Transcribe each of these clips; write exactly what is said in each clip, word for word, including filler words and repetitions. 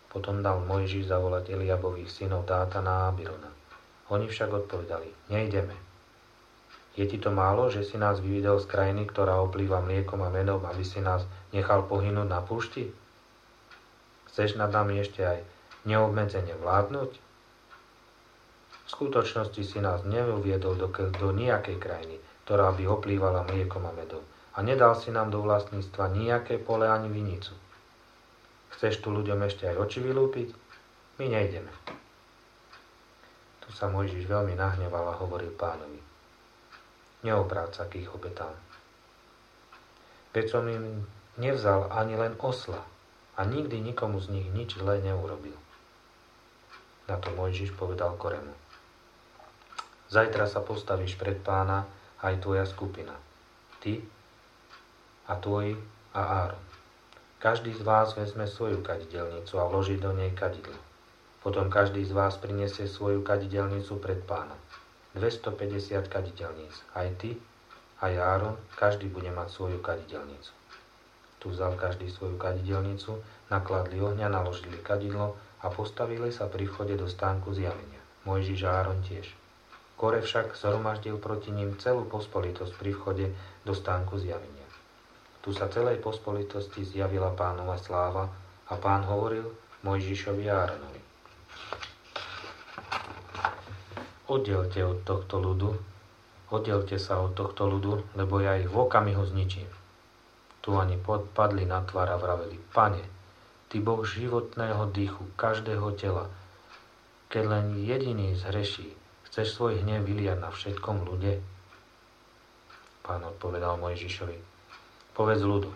Potom dal Mojžiš zavolať Eliabových synov Dátana a Abirona. Oni však odpovedali, nejdeme. Je ti to málo, že si nás vyvidel z krajiny, ktorá oplýva mliekom a medom, aby si nás nechal pohynúť na púšti? Chceš nad nami ešte aj neobmedzene vládnuť? V skutočnosti si nás neuviedol do, do nejakej krajiny, ktorá by oplývala mliekom a medom, a nedal si nám do vlastníctva nejaké pole ani vinicu. Chceš tu ľuďom ešte aj oči vylúpiť? My nejdeme. Tu sa Mojžiš veľmi nahneval a hovoril Pánovi, neobráť sa k ich obetám. Veď som im nevzal ani len osla a nikdy nikomu z nich nič zlé neurobil. Na to Mojžiš povedal Koremu, zajtra sa postavíš pred Pána aj tvoja skupina, ty a tvoj a Áron. Každý z vás vezme svoju kadidelnicu a vloží do nej kadidlo. Potom každý z vás prinesie svoju kadidelnicu pred Pána. dvestopäťdesiat kadidelníc. Aj ty, aj Áron, každý bude mať svoju kadidelnicu. Tu vzal každý svoju kadidelnicu, nakladli ohňa, naložili kadidlo a postavili sa pri vchode do stánku zjavenia. Mojžiš a Áron tiež. Kore však zhromaždil proti ním celú pospolitosť pri vchode do stánku zjavenia. Tu sa celej pospolitosti zjavila Pánova sláva a Pán hovoril Mojžišovi a Áronovi. Oddelte od tohto ľudu, oddelte sa od tohto ľudu, lebo ja ich v okamihu zničím. Tu ani padli na tvár a vraveli, Pane, Ty Boh životného dychu, každého tela, keď len jediný zhreší, chceš svoj hnev vyliať na všetkom ľude? Pán odpovedal Mojžišovi, povedz ľudu,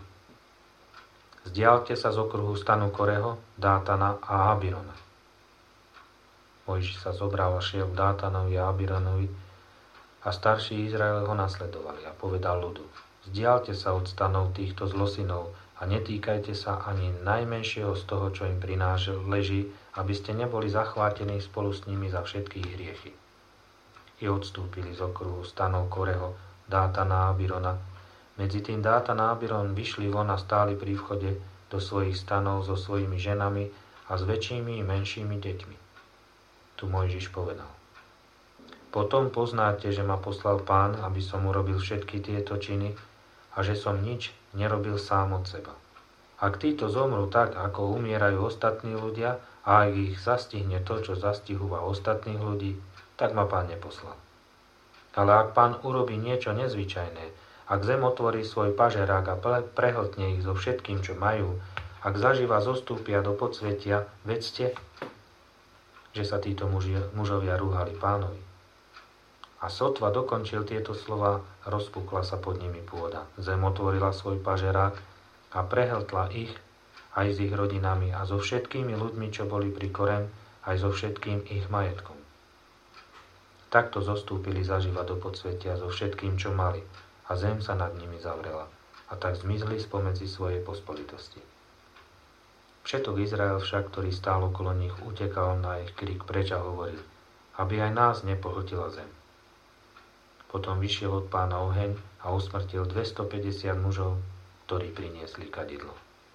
zdialte sa z okruhu stanu Koreho, Dátana a Abirona. Mojžiš sa zobral a šiel k Dátanovi a Abironovi a starší Izrael ho nasledovali a povedal ľudu, zdialte sa od stanov týchto zlosinov a netýkajte sa ani najmenšieho z toho, čo im prináša leží, aby ste neboli zachvátení spolu s nimi za všetky hriechy. I odstúpili z okruhu stanov Koreho, Dátana a Abirona. Medzi tým Dátan a Abiron vyšli von a stáli pri vchode do svojich stanov so svojimi ženami a s väčšími i menšími deťmi. Tu Mojžiš povedal, potom poznáte, že ma poslal Pán, aby som urobil všetky tieto činy a že som nič nerobil sám od seba. Ak títo zomrú tak, ako umierajú ostatní ľudia a ak ich zastihne to, čo zastihúva ostatných ľudí, tak ma Pán neposlal. Ale ak Pán urobí niečo nezvyčajné, ak zem otvorí svoj pažerák a prehltne ich so všetkým, čo majú, ak zaživa zostúpia do podsvetia, vedzte, že sa títo muži, mužovia rúhali Pánovi. A sotva dokončil tieto slova, rozpukla sa pod nimi pôda. Zem otvorila svoj pažerák a prehltla ich aj s ich rodinami a so všetkými ľuďmi, čo boli pri Korem, aj so všetkým ich majetkom. Takto zostúpili zaživa do podsvetia so všetkým, čo mali, a zem sa nad nimi zavrela, a tak zmizli spomedzi svojej pospolitosti. Všetok Izrael však, ktorý stál okolo nich, utekal na ich krik preč a hovoril, aby aj nás nepohltila zem. Potom vyšiel od Pána oheň a usmrtil dvestopäťdesiat mužov, ktorí priniesli kadidlo.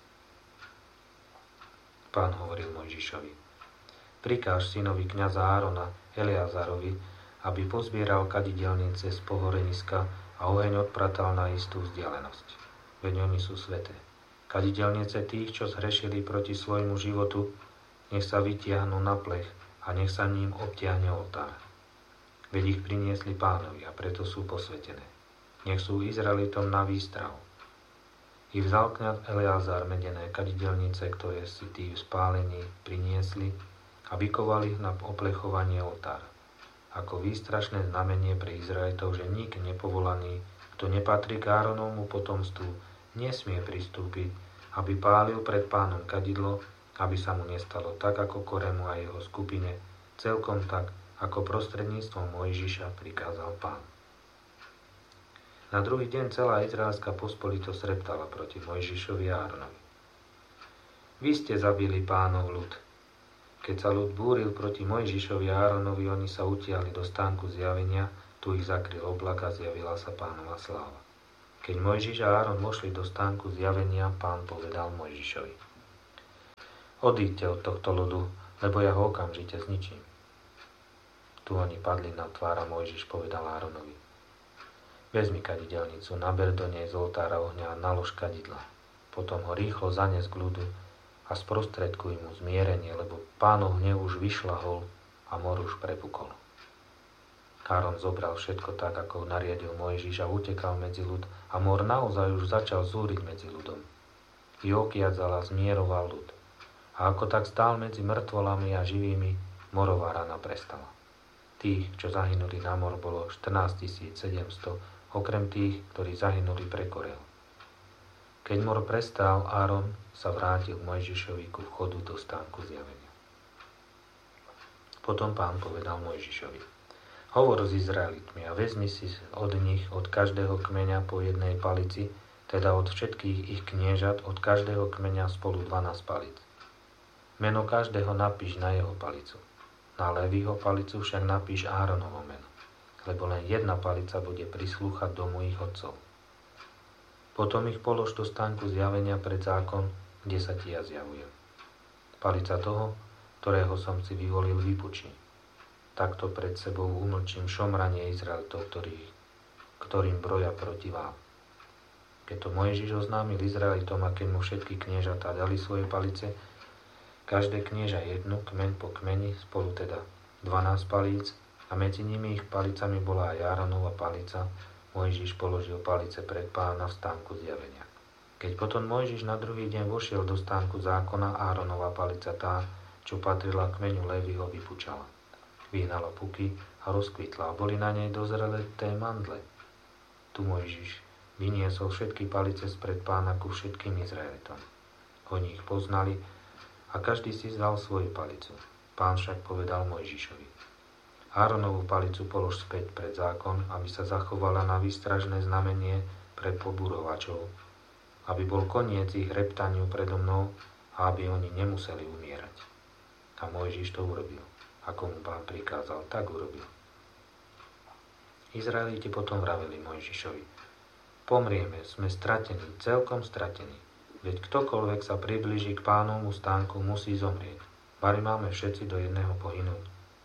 Pán hovoril Mojžišovi, prikáž synovi kňaza Árona, Eleazarovi, aby pozbieral kadidelnice z pohoreniska a oheň odpratal na istú vzdialenosť, veď oni sú sveté. Kadidelnice tých, čo zhrešili proti svojmu životu, nech sa vytiahnu na plech a nech sa ním obtiahne oltár. Veď ich priniesli Pánovi a preto sú posvetené. Nech sú Izraelitom na výstrahu. I vzal kňaz Eleazar medené kadidelnice, ktoré si tí v spálení priniesli a vykovali ich na oplechovanie oltára. Ako výstrašné znamenie pre Izraelitov, že nik nepovolaný, kto nepatrí k Áronovmu potomstvu, nesmie pristúpiť, aby pálil pred Pánom kadidlo, aby sa mu nestalo tak ako Koremu a jeho skupine, celkom tak, ako prostredníctvom Mojžiša prikázal Pán. Na druhý deň celá izraelská pospolitosť reptala proti Mojžišovi a Áronovi. Vy ste zabili Pánov ľud. Keď sa ľud búril proti Mojžišovi a Áronovi, oni sa utiahli do stánku zjavenia, tu ich zakryl oblak a zjavila sa Pánova sláva. Keď Mojžiš a Áron vošli do stánku zjavenia, Pán povedal Mojžišovi. Odíďte od tohto ľudu, lebo ja ho okamžite zničím. Tu oni padli na tvár a Mojžiš povedal Áronovi: Vezmi kadidelnicu, naber do nej z oltára ohňa a nalož kadidla. Potom ho rýchlo zanes k ľudu a sprostredkuj mu zmierenie, lebo Pánov hnev už vyšľahol a mor už prepukol. Áron zobral všetko tak, ako nariadil Mojžiš a utekal medzi ľud a mor naozaj už začal zúriť medzi ľudom. Jokiadzal a zmieroval ľud. A ako tak stál medzi mŕtvolami a živými, morová rana prestala. Tých, čo zahynuli na mor, bolo štrnásťtisícsedemsto, okrem tých, ktorí zahynuli pre Korel. Keď mor prestal, Áron sa vrátil Mojžišovi ku vchodu do stánku zjavenia. Potom Pán povedal Mojžišovi: Hovor s Izraelitmi a vezmi si od nich, od každého kmeňa po jednej palici, teda od všetkých ich kniežat, od každého kmeňa spolu dvanásť palíc. Meno každého napíš na jeho palicu. Na Léviho palicu však napíš Áronovo meno, lebo len jedna palica bude prislúchať domu ich otcov. Potom ich polož do stánku zjavenia pred zákon, kde sa ti ja zjavujem. Palica toho, ktorého som si vyvolil, vypučí. Takto pred sebou umlčím šomranie Izraelitov, ktorých, ktorým broja proti vám. Keď to Mojžiš oznámil Izraelitom a keď mu všetky kniežatá dali svoje palice, každé knieža jednu, kmeň po kmeni, spolu teda dvanásť palíc, a medzi nimi ich palicami bola aj Áronova palica. Mojžiš položil palice pred Pána v stánku zjavenia. Keď potom Mojžiš na druhý deň vošiel do stánku zákona, Áronova palica, tá, čo patrila kmeňu Léviho, vypučala. Vyhnala puky a rozkvitla a boli na nej dozrelé té mandle. Tu Mojžiš vyniesol všetky palice spred Pána ku všetkým Izraelitom. Oni ich poznali a každý si vzal svoju palicu. Pán však povedal Mojžišovi: Áronovú palicu polož späť pred zákon, aby sa zachovala na výstražné znamenie pre poburovačov, aby bol koniec ich reptaniu predo mnou a aby oni nemuseli umierať. A Mojžiš to urobil. Ako mu Pán prikázal, tak urobil. Izraeliti potom vraveli Mojžišovi: Pomrieme, sme stratení, celkom stratení. Veď ktokoľvek sa priblíži k Pánovmu stánku, musí zomrieť. Bari máme všetci do jedného pohynúť.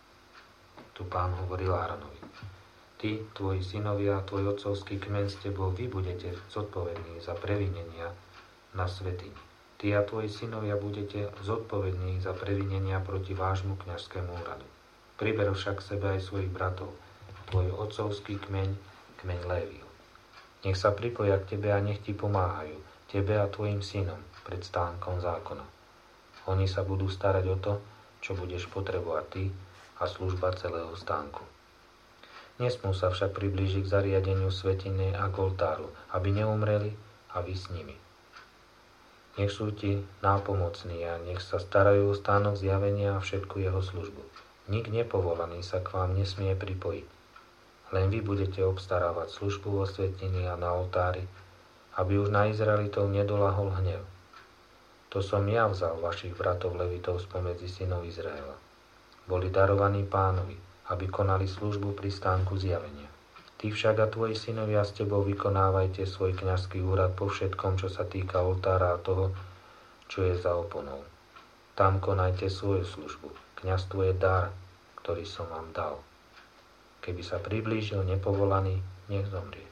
Tu Pán hovoril Áronovi: Ty, tvoji synovia a tvoj otcovský kmeň s tebou, vy budete zodpovední za previnenia na svätyni. Ty a tvoji synovia budete zodpovední za previnenia proti vášmu kňažskému úradu. Priber však sebe aj svojich bratov, tvoj otcovský kmeň, kmeň Léviho. Nech sa pripoja k tebe a nech ti pomáhajú, tebe a tvojim synom, pred stánkom zákona. Oni sa budú starať o to, čo budeš potrebovať ty a služba celého stánku. Nesmú sa však priblížiť k zariadeniu svätyne a k oltáru, aby neumreli a vy s nimi. Nech sú ti nápomocní a nech sa starajú o stánok zjavenia a všetku jeho službu. Nik nepovolaný sa k vám nesmie pripojiť. Len vy budete obstarávať službu vo svätyni a na oltári, aby už na Izraelitov nedolahol hnev. To som ja vzal vašich bratov Levitov spomedzi synov Izraela. Boli darovaní Pánovi, aby konali službu pri stánku zjavenia. Ty však a tvoji synovia s tebou vykonávajte svoj kňazský úrad po všetkom, čo sa týka oltára a toho, čo je za oponou. Tam konajte svoju službu. Kňazstvo je dar, ktorý som vám dal. Keby sa priblížil nepovolaný, nech zomrie.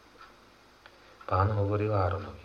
Pán hovoril Áronovi: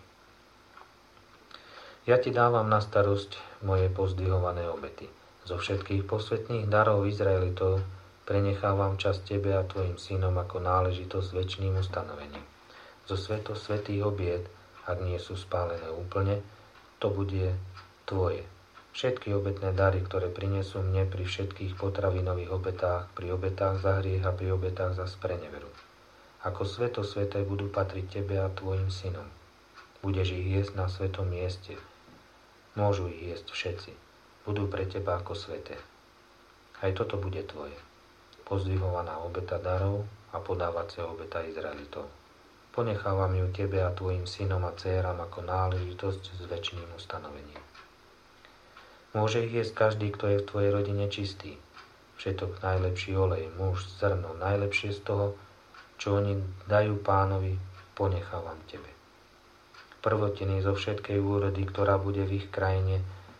Ja ti dávam na starosť moje pozdvihované obety. Zo všetkých posvätných darov Izraelitov prenechávam časť tebe a tvojim synom ako náležitosť večným ustanovením. Zo sveto svätých obiet, ak nie sú spálené úplne, to bude tvoje. Všetky obetné dary, ktoré prinesú mne pri všetkých potravinových obetách, pri obetách za hriech a pri obetách za spreneveru. Ako sveto sveté budú patriť tebe a tvojim synom. Budeš ich jesť na svetom mieste. Môžu ich jesť všetci. Budú pre teba ako sveté. Aj toto bude tvoje. Pozdvihovaná obeta darov a podávacia obeta Izraelitov. Ponechávam ju tebe a tvojim synom a dcéram ako náležitosť s večným ustanovením. Môže ich jesť každý, kto je v tvojej rodine čistý. Všetok najlepší olej, muž, zrno, najlepšie z toho, čo oni dajú Pánovi, ponechávam tebe. Prvotiny zo všetkej úrody, ktorá bude v ich krajine,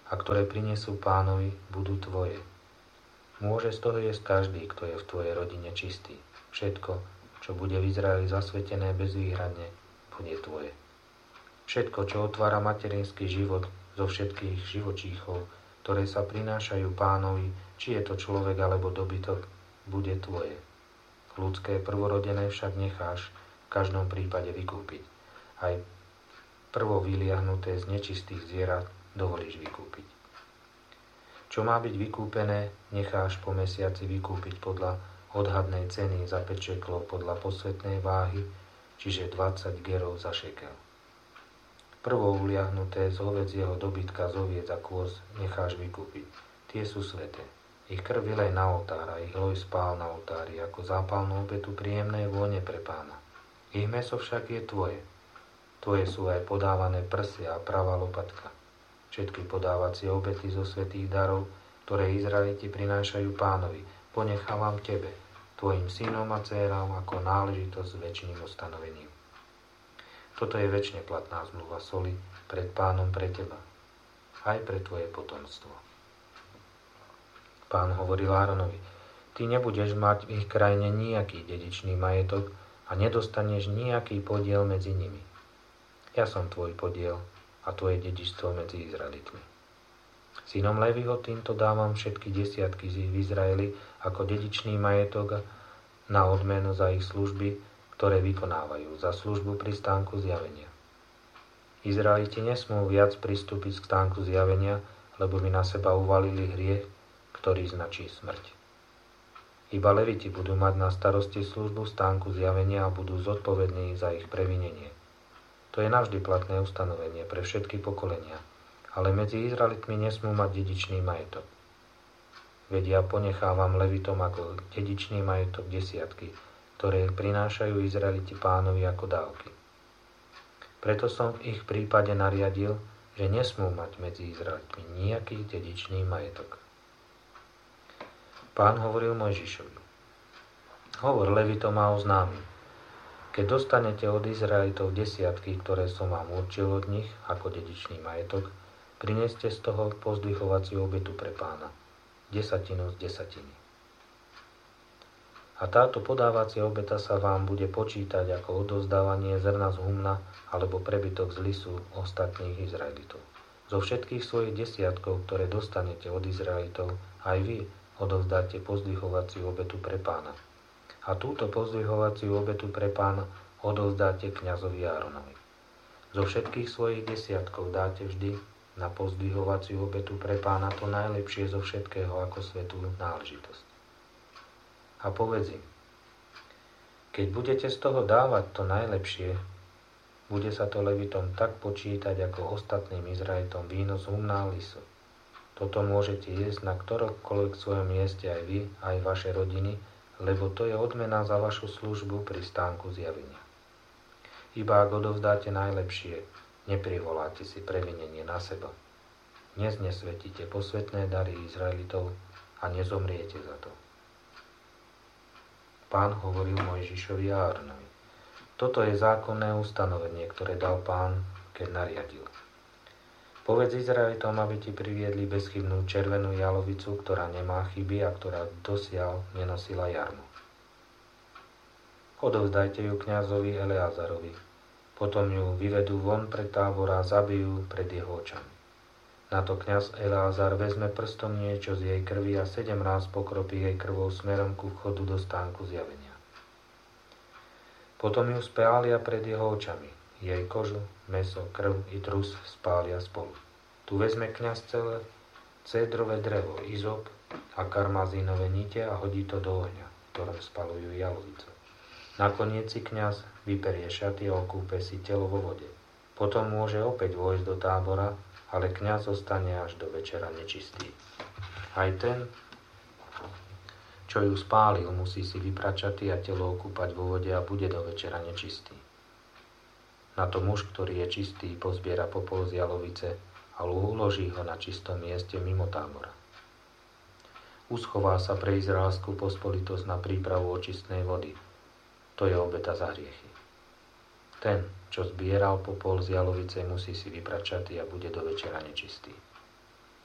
a ktoré prinesú Pánovi, budú tvoje. Môže z toho jesť každý, kto je v tvojej rodine čistý. Všetko, čo bude v Izraeli zasvetené bezvýhradne, bude tvoje. Všetko, čo otvára materinský život zo všetkých živočíchov, ktoré sa prinášajú Pánovi, či je to človek alebo dobytok, bude tvoje. Ľudské prvorodené však necháš v každom prípade vykúpiť. Aj prvo vyliahnuté z nečistých zvierat dovolíš vykúpiť. Čo má byť vykúpené, necháš po mesiaci vykúpiť podľa odhadnej ceny za päť šeklov podľa posvätnej váhy, čiže dvadsať gerov za šekel. Prvo uliahnuté z hovedzieho dobytka z oviec a kôz necháš vykúpiť. Tie sú sväté. Ich krv vylej na oltár a ich loj spál na oltári ako zápalnú obetu príjemnej vône pre Pána. Ich mäso však je tvoje. Tvoje sú aj podávané prsia a pravá lopatka. Všetky podávacie obety zo svätých darov, ktoré Izraeliti prinášajú Pánovi, ponechávam tebe, tvojim synom a dcéram ako náležitosť s večným ustanovením. Toto je večne platná zmluva soli pred Pánom pre teba, aj pre tvoje potomstvo. Pán hovoril Áronovi, ty nebudeš mať v ich krajine nejaký dedičný majetok a nedostaneš nejaký podiel medzi nimi. Ja som tvoj podiel a tvoje dedičstvo medzi Izraelitmi. Synom Leviho týmto dávam všetky desiatky z v Izraeli ako dedičný majetok na odmenu za ich služby, ktoré vykonávajú, za službu pri stánku zjavenia. Izraeliti nesmú viac pristúpiť k stánku zjavenia, lebo by na seba uvalili hriech, ktorý značí smrť. Iba Leviti budú mať na starosti službu stánku zjavenia a budú zodpovední za ich previnenie. To je navždy platné ustanovenie pre všetky pokolenia, ale medzi Izraelitmi nesmú mať dedičný majetok. Veď ja ponechávam Levitom ako dedičný majetok desiatky, ktoré prinášajú Izraeliti Pánovi ako dávky. Preto som v ich prípade nariadil, že nesmú mať medzi Izraelitmi nejaký dedičný majetok. Pán hovoril Mojžišovi, hovor Levitom a oznámim, keď dostanete od Izraelitov desiatky, ktoré som vám určil od nich ako dedičný majetok, prineste z toho pozdvihovaciu obetu pre Pána, desatinu z desatiny. A táto podávacia obeta sa vám bude počítať ako odovzdávanie zrna z humna alebo prebytok z lisu ostatných Izraelitov. Zo všetkých svojich desiatkov, ktoré dostanete od Izraelitov, aj vy odovzdáte pozdvihovaciu obetu pre Pána. A túto pozdvihovaciu obetu pre Pána odovzdáte kňazovi Áronovi. Zo všetkých svojich desiatkov dáte vždy na pozdvihovaciu obetu pre Pána to najlepšie zo všetkého ako svätú náležitosť. A povedz im, keď budete z toho dávať to najlepšie, bude sa to Levitom tak počítať ako ostatným Izraelitom víno z humna a lisu. Toto môžete jesť na ktorokoľvek svojom mieste aj vy, aj vaše rodiny, lebo to je odmena za vašu službu pri stánku zjavenia. Iba ak odovzdáte najlepšie, neprivoláte si previnenie na seba. Dnes nesvetíte posvätné dary Izraelitov a nezomriete za to. Pán hovoril Mojžišovi a Áronovi. Toto je zákonné ustanovenie, ktoré dal Pán, keď nariadil. Povedz Izraelitom, aby ti priviedli bezchybnú červenú jalovicu, ktorá nemá chyby a ktorá dosiaľ nenosila jarmu. Odovzdajte ju kňazovi Eleazarovi. Potom ju vyvedú von pred tábor a zabijú pred jeho očami. Na to kňaz Eleazar vezme prstom niečo z jej krvi a sedem ráz pokropí jej krvou smerom ku vchodu do stánku zjavenia. Potom ju spália pred jeho očami. Jej kožu, mäso, krv i trus spália spolu. Tu vezme kňaz celé cédrové drevo, izop a karmazínové nite a hodí to do ohňa, v ktorom spalujú jalovicu. Nakoniec si kňaz vyperie šaty a okúpe si telo vo vode. Potom môže opäť vojsť do tábora, ale kňaz zostane až do večera nečistý. Aj ten, čo ju spálil, musí si vyprať šaty a telo okúpať vo vode a bude do večera nečistý. Na to muž, ktorý je čistý, pozbiera popol z jalovice a uloží ho na čistom mieste mimo tábora. Uschová sa pre izraelskú pospolitosť na prípravu očistnej vody. To je obeta za hriechy. Ten, čo zbieral popol z jalovice, musí si vyprať šaty a bude do večera nečistý.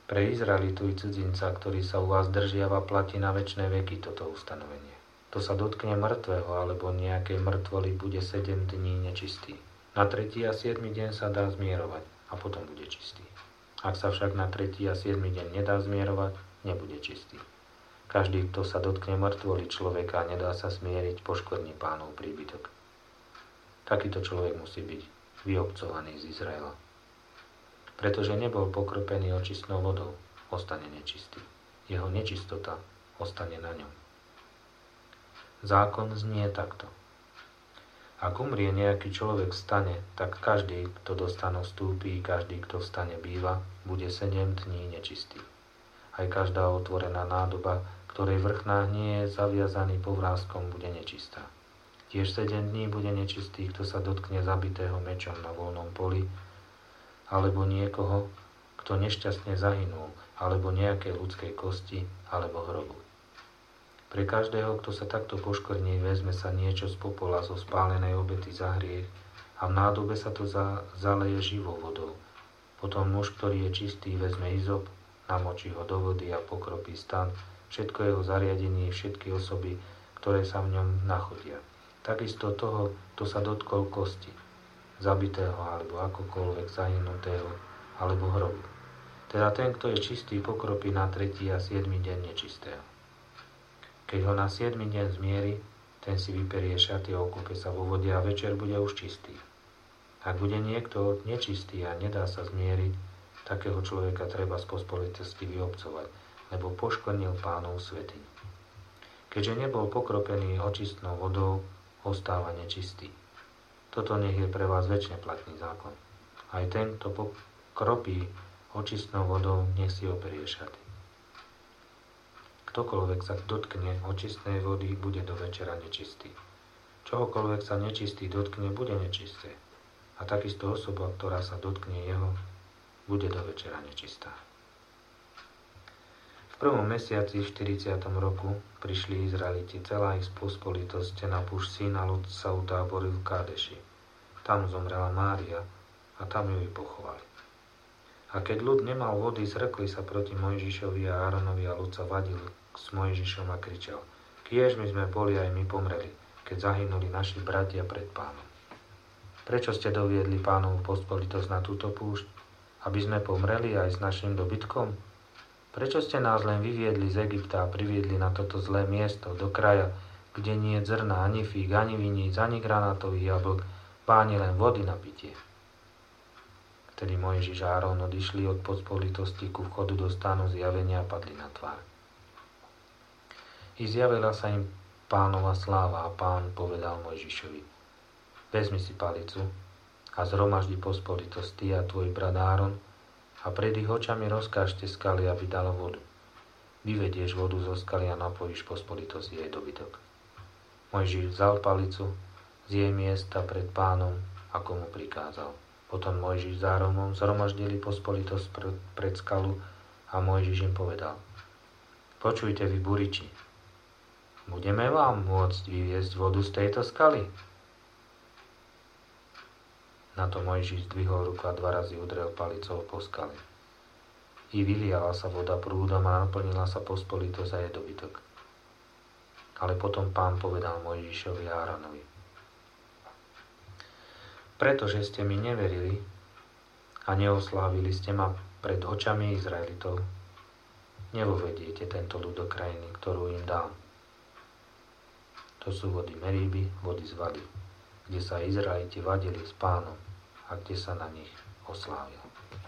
Pre Izraelitu i cudzinca, ktorý sa u vás držiava, platí na večné veky toto ustanovenie. To sa dotkne mŕtvého alebo nejakej mŕtvoly, bude sedem dní nečistý. Na tretí a siedmy deň sa dá zmierovať a potom bude čistý. Ak sa však na tretí a siedmy deň nedá zmierovať, nebude čistý. Každý, kto sa dotkne mŕtvoly človeka a nedá sa zmieriť, poškvrní Pánov príbytok. Takýto človek musí byť vyobcovaný z Izraela. Pretože nebol pokropený očistnou vodou, ostane nečistý. Jeho nečistota ostane na ňom. Zákon znie takto. Ak umrie nejaký človek vstane, tak každý, kto do stanu vstúpi, každý, kto vstane býva, bude sedem dní nečistý. Aj každá otvorená nádoba, ktorej vrchná nie je zaviazaný povráskom, bude nečistá. Tiež sedem dní bude nečistý, kto sa dotkne zabitého mečom na voľnom poli, alebo niekoho, kto nešťastne zahynul, alebo nejakej ľudskej kosti, alebo hrobu. Pre každého, kto sa takto poškvrní, vezme sa niečo z popola zo spálenej obety za hriech a v nádobe sa to za, zaleje živou vodou. Potom muž, ktorý je čistý, vezme izop, namočí ho do vody a pokropí stan, všetko jeho zariadenie, všetky osoby, ktoré sa v ňom nachodia. Takisto toho, kto sa dotkol kosti, zabitého alebo akokoľvek zahynutého, alebo hrobu. Teda ten, kto je čistý, pokropí na tretí a siedmy deň nečistého. Keď ho na siedmy deň zmieri, ten si vyperie šaty a okúpe sa vo vode a večer bude už čistý. Ak bude niekto nečistý a nedá sa zmieriť, takého človeka treba z pospolitosti vyobcovať, lebo poškvrnil Pánov svätyň. Keďže nebol pokropený očistnou vodou, ostáva nečistý. Toto nech je pre vás večne platný zákon. Aj ten, kto pokropí očistnou vodou, nech si operie šaty. Ktokoľvek sa dotkne očistnej vody, bude do večera nečistý. Čohokoľvek sa nečistý dotkne, bude nečisté. A takisto osoba, ktorá sa dotkne jeho, bude do večera nečistá. V prvom mesiaci v štyridsiatom roku prišli Izraeliti, celá ich pospolitosť na púšť Sín a ľud sa utáboril v Kádeši. Tam zomrela Mária a tam ju i pochovali. A keď ľud nemal vody, zrekli sa proti Mojžišovi a Áronovi a ľud sa vadil s Mojžišom a kričal: Kiež my sme boli aj my pomreli, keď zahynuli naši bratia pred Pánom. Prečo ste doviedli Pánovu pospolitosť na túto púšť? Aby sme pomreli aj s našim dobytkom? Prečo ste nás len vyviedli z Egypta a priviedli na toto zlé miesto, do kraja, kde nie je zrna, ani fíg, ani viníc, ani granátových jablk, páni len vody na pitie? Vtedy Mojžiš a Áron odišli od pospolitosti ku vchodu do stánu zjavenia a padli na tvár. I zjavila sa im Pánova sláva a Pán povedal Mojžišovi: Vezmi si palicu a zhromaždi pospolitosť ty a tvoj brat Áron a pred ich očami rozkážte skaly, aby dalo vodu. Vyvedieš vodu zo skaly a napojíš pospolitosť jej dobytok. Mojžiš vzal palicu z jej miesta pred Pánom, ako mu prikázal. Potom Mojžiš s Áronom zhromaždili pospolitosť pred skalu a Mojžiš im povedal: Počujte vy, buriči, budeme vám môcť vyviesť vodu z tejto skaly? Na to Mojžiš zdvihol ruku a dva razy udrel palicou po skale. I vyliala sa voda prúdom a naplnila sa pospolitosť a jej dobytok. Ale potom Pán povedal Mojžišovi a Áronovi: Pretože ste mi neverili a neoslávili ste ma pred očami Izraelitov, nevovediete tento ľud do krajiny, ktorú im dám. To sú vody Meríby, vody z vady, kde sa Izraeliti vadili s Pánom a kde sa na nich oslávil.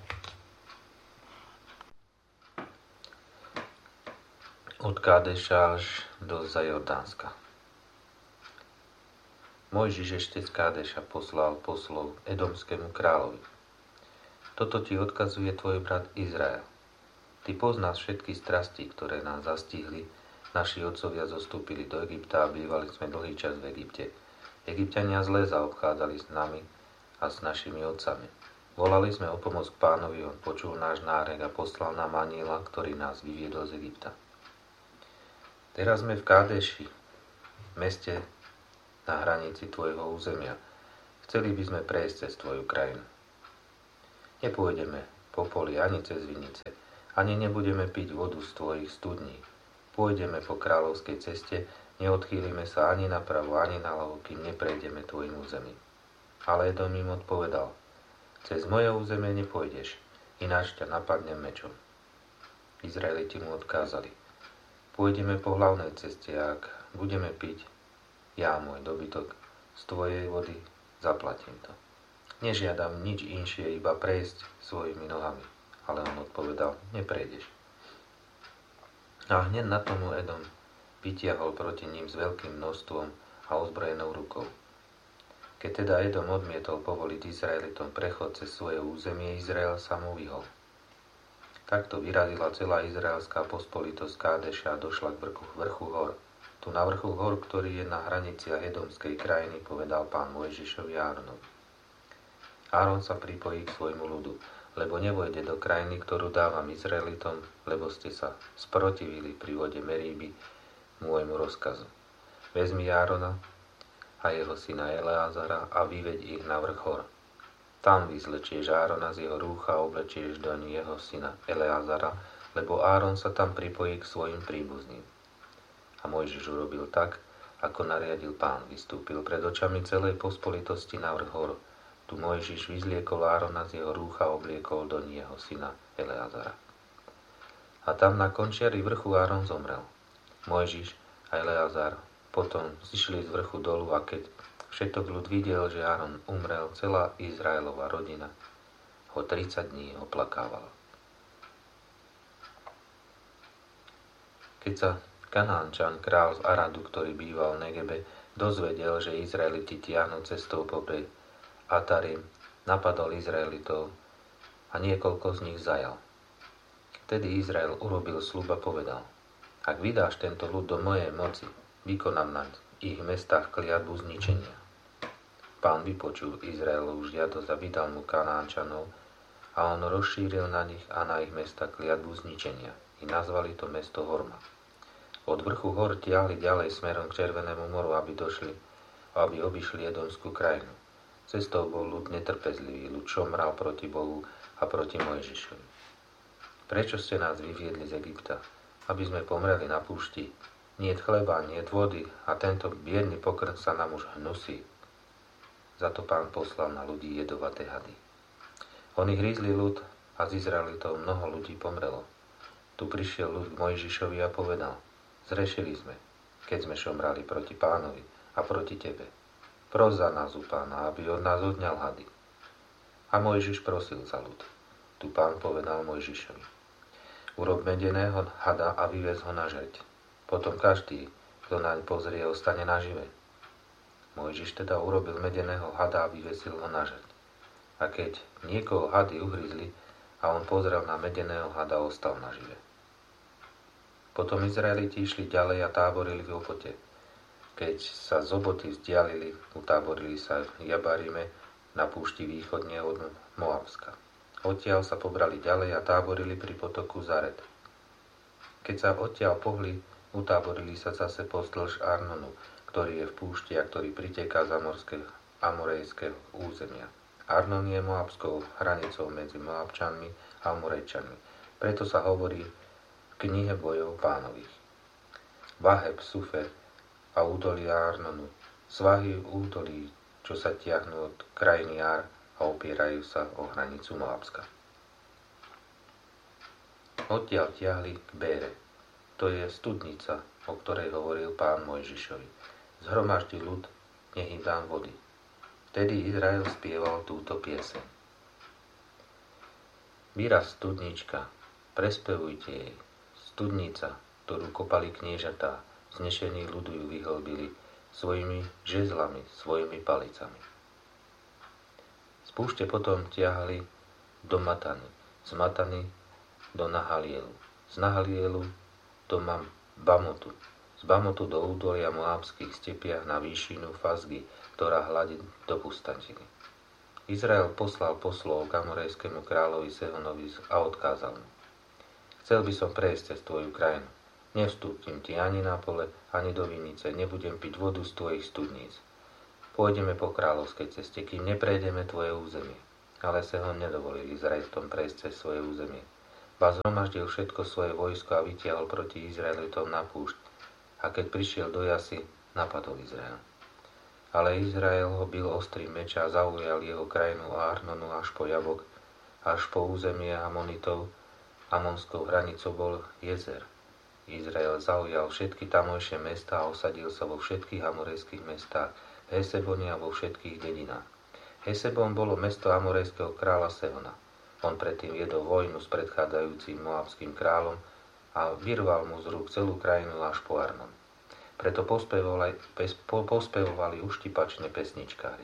Od Kádeša až do Zajordánska. Mojžiš ešte z Kádeša poslal poslov edomskému kráľovi: Toto ti odkazuje tvoj brat Izrael. Ty poznáš všetky strasti, ktoré nás zastihli. Naši otcovia zostúpili do Egypta a bývali sme dlhý čas v Egypte. Egypťania zle zaobchádzali s nami a s našimi otcami. Volali sme o pomoc k Pánovi, on počul náš nárek a poslal nám anjela, ktorý nás vyviedol z Egypta. Teraz sme v Kádeši, v meste na hranici tvojho územia. Chceli by sme prejsť cez tvoju krajinu. Nepôjdeme po poli ani cez vinice, ani nebudeme piť vodu z tvojich studní. Pôjdeme po kráľovskej ceste, neodchýlime sa ani napravo, ani naľavo, kým neprejdeme tvojim územím. Ale Edom im odpovedal: Cez moje územie nepôjdeš, ináč ťa napadnem mečom. Izraeliti mu odkázali: Pôjdeme po hlavnej ceste, a ak budeme piť, ja, môj dobytok, z tvojej vody, zaplatím to. Nežiadam nič inšie, iba prejsť svojimi nohami. Ale on odpovedal: Neprejdeš. A hneď na tomu Edom vytiahol proti ním s veľkým množstvom a ozbrojenou rukou. Keď teda Edom odmietol povoliť Izraelitom prechod cez svoje územie, Izrael sa mu vyhol. Takto vyrazila celá izraelská pospolitosť Kádeša a došla k vrchu, vrchu hor. Tu na vrchu hor, ktorý je na hraniciach edomskej krajiny, povedal Pán Mojžišovi a Áronovi: Áron sa pripojí k svojmu ľudu, lebo nevojde do krajiny, ktorú dávam Izraelitom, lebo ste sa sprotivili pri vode Meríby môjmu rozkazu. Vezmi Árona a jeho syna Eleazara a vyveď ich na vrch hor. Tam vyzlečieš Árona z jeho rúcha a oblečieš do jeho syna Eleazara, lebo Áron sa tam pripojí k svojim príbuzným. A Mojžiš urobil tak, ako nariadil Pán. Vystúpil pred očami celej pospolitosti na vrch hor. Tu Mojžiš vyzliekol Árona z jeho rúcha a obliekol do jeho syna Eleazara. A tam na končiari vrchu Áron zomrel. Mojžiš a Eleazar potom zišli z vrchu dolu, a keď všetok ľud videl, že Áron umrel, celá Izraelova rodina ho tridsať dní oplakávala. Keď sa Kanánčan, král z Aradu, ktorý býval v Negebe, dozvedel, že Izraeliti tiahnu cestou popred Atarim, napadol Izraelitov a niekoľko z nich zajal. Vtedy Izrael urobil sľub a povedal: Ak vydáš tento ľud do mojej moci, vykonám na ich mestách kliatbu zničenia. Pán vypočul Izraelov žiadosť a vydal mu Kanánčanov, a on rozšíril na nich a na ich mesta kliatbu zničenia. I nazvali to mesto Horma. Od vrchu hor tiahli ďalej smerom k Červenému moru, aby došli, aby obišli Edomskú krajinu. Cestou bol ľud netrpezlivý, ľud šomral proti Bohu a proti Mojžišovi. Prečo ste nás vyviedli z Egypta? Aby sme pomreli na púšti? Niet chleba, niet vody, a tento biedný pokrm sa nám už hnusí. Za to Pán poslal na ľudí jedovaté hady. Oni hrízli ľud a z Izraelitov mnoho ľudí pomrelo. Tu prišiel ľud k Mojžišovi a povedal: Zrešili sme, keď sme šomrali proti Pánovi a proti tebe. Pros za nás u Pána, aby od nás odňal hady. A Mojžiš prosil za ľud. Tu Pán povedal Mojžišovi: Urob medeného hada a vyvez ho na žreť. Potom každý, kto naň pozrie, ostane nažive. Mojžiš teda urobil medeného hada a vyvesil ho na žreť. A keď niekoho hady uhryzli a on pozrel na medeného hada, ostal nažive. Potom Izraeliti išli ďalej a táborili v Obote. Keď sa z Oboty vzdialili, utáborili sa v Jabarime na púšti východne od Moabska. Odtiaľ sa pobrali ďalej a táborili pri potoku Zaret. Keď sa odtiaľ pohli, utáborili sa zase pozdĺž Arnonu, ktorý je v púšti a ktorý priteká z amorejského územia. Arnon je moabskou hranicou medzi Moabčanmi a Amorejčanmi. Preto sa hovorí v knihe bojov Pánových. Vaheb, Sufe a údolia Arnonu, svahy údolí, čo sa tiahnú od krajiny Ár a opierajú sa o hranicu Moabska. Odtiaľ tiahli k Bére, to je studnica, o ktorej hovoril Pán Mojžišovi. Zhromaždi ľud, nech im dám vody. Vtedy Izrael spieval túto pieseň. Výraz studnička, prespevujte jej. Studnica, ktorú kopali kniežatá, znešení ľudu ju vyhlbili svojimi žezlami, svojimi palicami. Z púšte potom tiahli do Matany, z Matany do Nahalielu, z Nahalielu do Bamotu, z Bamotu do údolia Moábskych stepiach na výšinu Fazgy, ktorá hladí do pustatiny. Izrael poslal poslov k amorejskému kráľovi Sehonovi a odkázal mu: Chcel by som prejsť cez tvoju krajinu. Nevstúpim ti ani na pole, ani do vinice, nebudem piť vodu z tvojich studníc. Pôjdeme po kráľovskej ceste, kým neprejdeme tvoje územie. Ale Sehon nedovolil Izraelitom prejsť cez svoje územie. ba zhromaždil všetko svoje vojsko a vytiahol proti Izraelitom na púšť. A keď prišiel do Jasy, napadol Izrael. Ale Izrael ho bil ostrým meča a zaujal jeho krajinu a Arnonu až po Jabok, až po územie Amonitov. Amonskou hranicou bol Jezer. Izrael zaujal všetky tamojšie mestá a osadil sa vo všetkých amorejských mestách, v Hesebone a vo všetkých dedinách. Hesebon bolo mesto amorejského kráľa Sehona. On predtým viedol vojnu s predchádzajúcim moabským kráľom a vyrval mu z rúk celú krajinu až po Arnon. Preto pospevovali, pospevovali uštipačne pesničkári.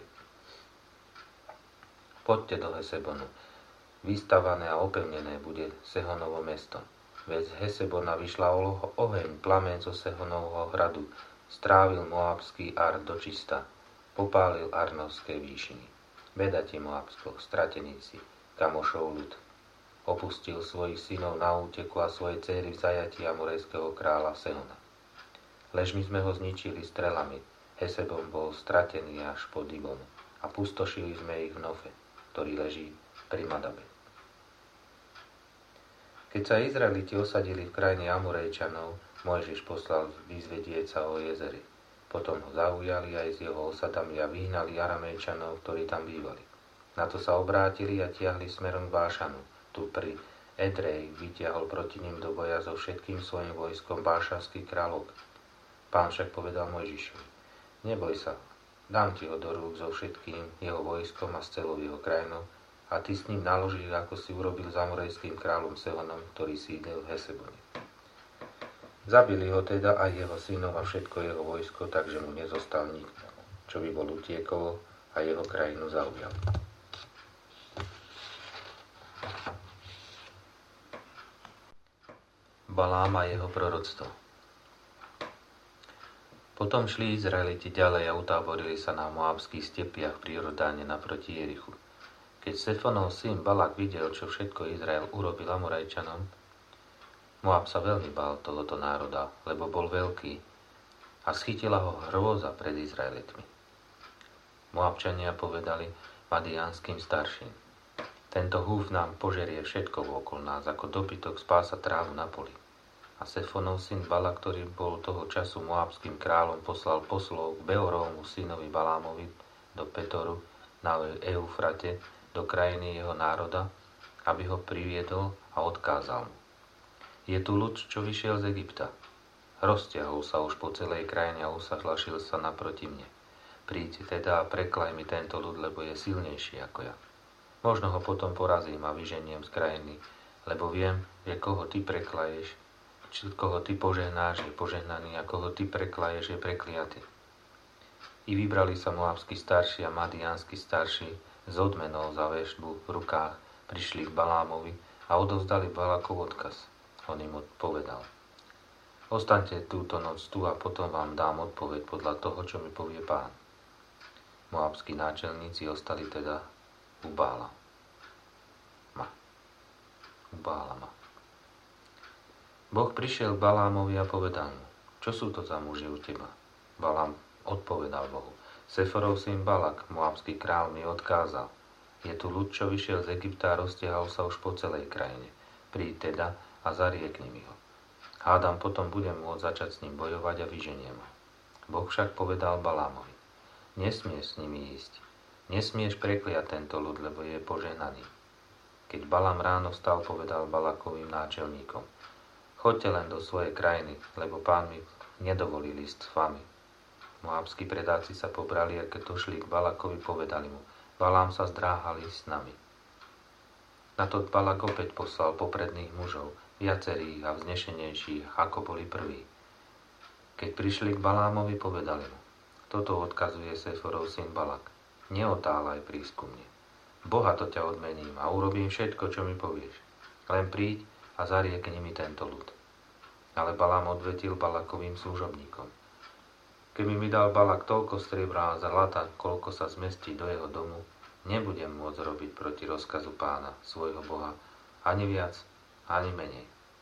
Poďte do Hesebonu. Vystavané a opevnené bude Sehonovo mesto. Veď z Hesebona vyšla oheň, plameň zo Sehonovho hradu, strávil moabský Ar dočista, popálil Arnovské výšiny. Beda ti, Moabsko, stratený si, kamošov ľud. Opustil svojich synov na úteku a svoje céry v zajatí amorejského kráľa Sehona. Lež my sme ho zničili strelami, Hesebon bol stratený až po Dibonu a pustošili sme ich v Nofe, ktorý leží pri Madabe. Keď sa Izraeliti osadili v krajine Amorejčanov, Mojžiš poslal vyzvedieca o Jezeri. Potom ho zaujali aj s jeho osadami a vyhnali Aramejčanov, ktorí tam bývali. Na to sa obrátili a tiahli smerom k Bášanu. Tu pri Edrej vytiahol proti ním do boja so všetkým svojim vojskom bášanský kráľok. Pán však povedal Mojžišovi: neboj sa, dám ti ho do rúk so všetkým jeho vojskom a s celou jeho krajinou, a ty s ním naložíš, ako si urobil s amorejským kráľom Sehonom, ktorý sídlil v Hesebone. Zabili ho teda aj jeho synov a všetko jeho vojsko, takže mu nezostal nik, čo by bol utiekol a jeho krajinu zaujal. Balám a jeho proroctvo. Potom šli Izraeliti ďalej a utáborili sa na moabských stepiach pri Jordáne naproti Jerichu. Keď Sefonov syn Balak videl, čo všetko Izrael urobil Amorejčanom, Moab sa veľmi bál tohoto národa, lebo bol veľký a schytila ho hrôza pred Izraelitmi. Moabčania povedali madiánskym starším: tento húf nám požerie všetko okolo nás, ako dobytok spása trávu na poli. A Sefonov syn Balak, ktorý bol toho času moabským kráľom, poslal poslov k Beorovmu synovi Balámovi do Petoru na Eufrate, do krajiny jeho národa, aby ho priviedol a odkázal mu: je tu ľud, čo vyšiel z Egypta. Roztiahol sa už po celej krajine a usahlašil sa naproti mne. Príď teda a preklaj mi tento ľud, lebo je silnejší ako ja. Možno ho potom porazím a vyženiem z krajiny, lebo viem, že koho ty preklaješ, či koho ty požehnáš, je požehnaný, a koho ty preklaješ, je prekliatý. I vybrali sa moabskí starší a madiánsky starší z odmenov za veštbu v rukách, prišli k Balámovi a odovzdali Balakov odkaz. On im odpovedal: ostaňte túto noc tu a potom vám dám odpoveď podľa toho, čo mi povie Pán. Moabskí náčelníci ostali teda u Bála. Ma. U Bála ma. Boh prišiel k Balámovi a povedal mu: čo sú to za muži u teba? Balám odpovedal Bohu: Seforov syn Balak, moabský král, mi odkázal: je tu ľud, čo vyšiel z Egypta a roztiahol sa už po celej krajine. Príď teda a zariekni mi ho. Hádam, potom budem môcť začať s ním bojovať a vyženiem ho. Boh však povedal Balámovi: nesmieš s nimi ísť. Nesmieš prekliať tento ľud, lebo je požehnaný. Keď Balám ráno vstal, povedal Balakovým náčelníkom: choďte len do svojej krajiny, lebo Pán mi nedovolí ísť s vami. Moabskí predáci sa pobrali, a keď došli k Balakovi, povedali mu: Balám sa zdráhal ísť s nami. Na to Balak opäť poslal popredných mužov, viacerých a vznešenejších, ako boli prví. Keď prišli k Balámovi, povedali mu: toto odkazuje Seforov syn Balak: neotáľaj prísť ku mne. Bohato ťa odmením a urobím všetko, čo mi povieš. Len príď a zariekni mi tento ľud. Ale Balám odvetil Balakovým služobníkom: keby mi dal Balak toľko striebra a zlata, koľko sa zmestí do jeho domu, nebudem môcť robiť proti rozkazu Pána, svojho Boha, ani viac, ani menej.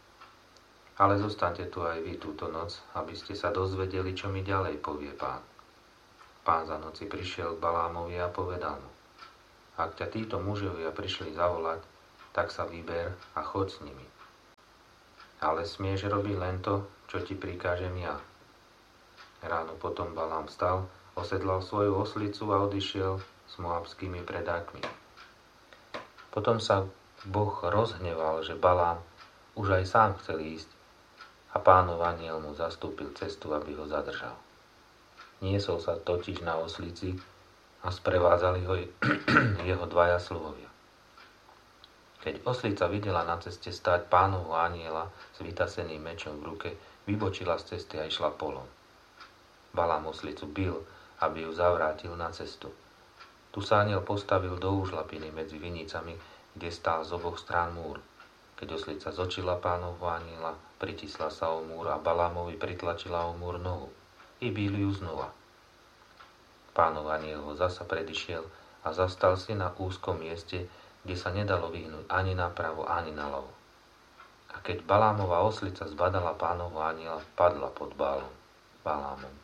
Ale zostaňte tu aj vy túto noc, aby ste sa dozvedeli, čo mi ďalej povie Pán. Pán za noci prišiel k Balámovi a povedal mu: ak ťa títo mužovia prišli zavolať, tak sa vyber a choď s nimi. ale smieš robiť len to, čo ti prikážem ja. Ráno potom Balám vstal, osedlal svoju oslicu a odišiel s moabskými predákmi. Potom sa Boh rozhneval, že Balám už aj sám chcel ísť a Pánov anjel mu zastúpil cestu, aby ho zadržal. Niesol sa totiž na oslici a sprevádzali ho jeho dvaja sluhovia. Keď oslica videla na ceste stáť Pánovho anjela s vytaseným mečom v ruke, vybočila z cesty a išla polom. Balám oslicu bil, aby ju zavrátil na cestu. Tu sa anjel postavil do úžlapiny medzi vinicami, kde stál z oboch strán múr. Keď oslica zočila Pánovho anjela, pritisla sa o múr a Balámovi pritlačila o múr nohu. I bil ju znova. Pánov anjel ho zasa predišiel a zastal si na úzkom mieste, kde sa nedalo vyhnúť ani napravo, ani naľavo. A keď Balámova oslica zbadala Pánovho anjela, padla pod Bálom, Balámom.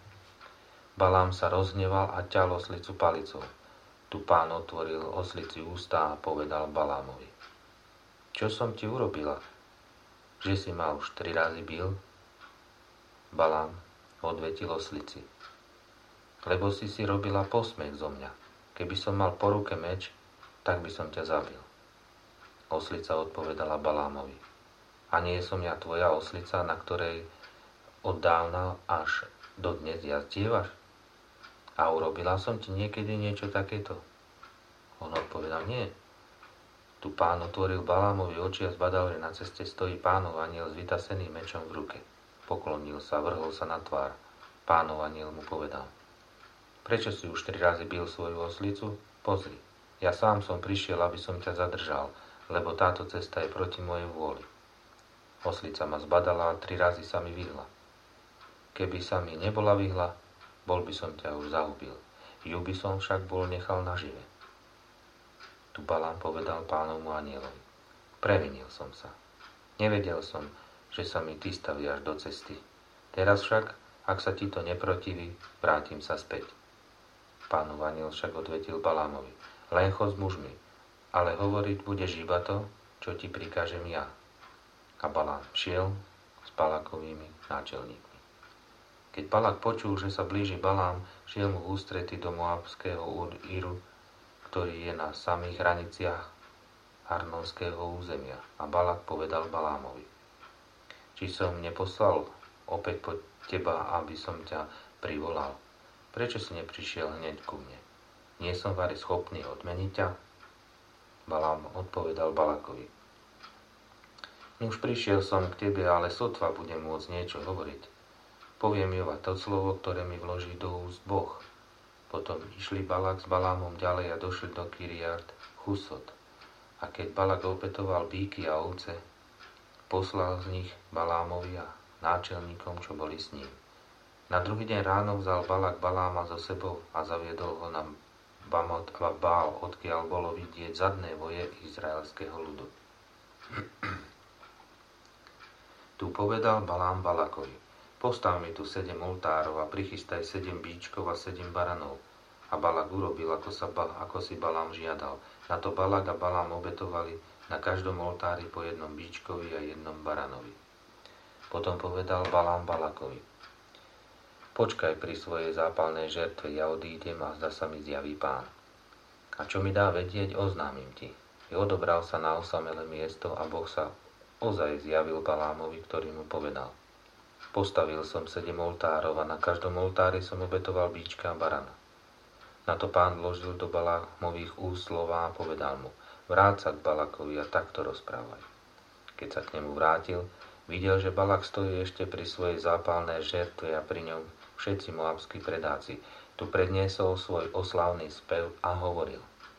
Balám sa rozhneval a ťal oslicu palicou. Tu Pán otvoril oslici ústa a povedal Balámovi: Čo som ti urobila? Že si ma už tri razy bil? Balám odvetil oslici: Lebo si si robila posmech zo mňa. Keby som mal po ruke meč, tak by som ťa zabil. Oslica odpovedala Balámovi: A nie som ja tvoja oslica, na ktorej od dávna až do dnes jazdievaš? A urobila som ti niekedy niečo takéto? On odpovedal: Nie. Tu Pán otvoril Balámovi oči a zbadal, že na ceste stojí Pánov anjel s vytaseným mečom v ruke. Poklonil sa, vrhol sa na tvár. Pánov anjel mu povedal: Prečo si už tri razy bil svoju oslicu? Pozri, ja sám som prišiel, aby som ťa zadržal, lebo táto cesta je proti mojej vôli. Oslica ma zbadala a tri razy sa mi vyhla. Keby sa mi nebola vyhla, bol by som ťa už zahubil. Ju by som však bol nechal nažive. Tu Balám povedal Pánovmu anjelovi: Previnil som sa. Nevedel som, že sa mi ty staviaš do cesty. Teraz však, ak sa ti to neprotiví, vrátim sa späť. Pánov anjel však odvetil Balámovi: Len chod s mužmi, ale hovoriť budeš iba to, čo ti prikážem ja. A Balám šiel s Balakovými náčelníkmi. Keď Balak počul, že sa blíži Balám, šiel mu v ústrety do moabského Íru, ktorý je na samých hraniciach Arnonského územia. A Balak povedal Balámovi: Či som neposlal opäť po teba, aby som ťa privolal? Prečo si neprišiel hneď ku mne? Nie som vari schopný odmeniť ťa? Balám odpovedal Balakovi: Už prišiel som k tebe, ale sotva budem môcť niečo hovoriť. Poviem iba to slovo, ktoré mi vloží do úst Boh. Potom išli Balak s Balámom ďalej a došli do Kiriat Chusot. A keď Balak opetoval bíky a ovce, poslal z nich Balámovi a náčelníkom, čo boli s ním. Na druhý deň ráno vzal Balak Baláma so sebou a zaviedol ho na Bamot a Bál, odkiaľ bolo vidieť zadné voje izraelského ľudu. Tu povedal Balám Balakovi: Postav mi tu sedem oltárov a prichystaj sedem bíčkov a sedem baranov. A Balak urobil, ako, sa, ako si Balám žiadal. Na to Balak a Balám obetovali na každom oltári po jednom bíčkovi a jednom baranovi. Potom povedal Balám Balakovi: Počkaj pri svojej zápalnej žertve, ja odídem a zda sa mi zjaví Pán. A čo mi dá vedieť, oznámim ti. I odobral sa na osamelé miesto a Boh sa ozaj zjavil Balámovi, ktorý mu povedal: Postavil som sedem oltárov a na každom oltári som obetoval bíčka a barana. Na to Pán vložil do Balámových úst slová a povedal mu: Vráť sa k Balakovi a takto rozprávaj. Keď sa k nemu vrátil, videl, že Balak stojí ešte pri svojej zápalnej žertve a pri ňom všetci moabskí predáci. Tu predniesol svoj oslavný spev a hovoril: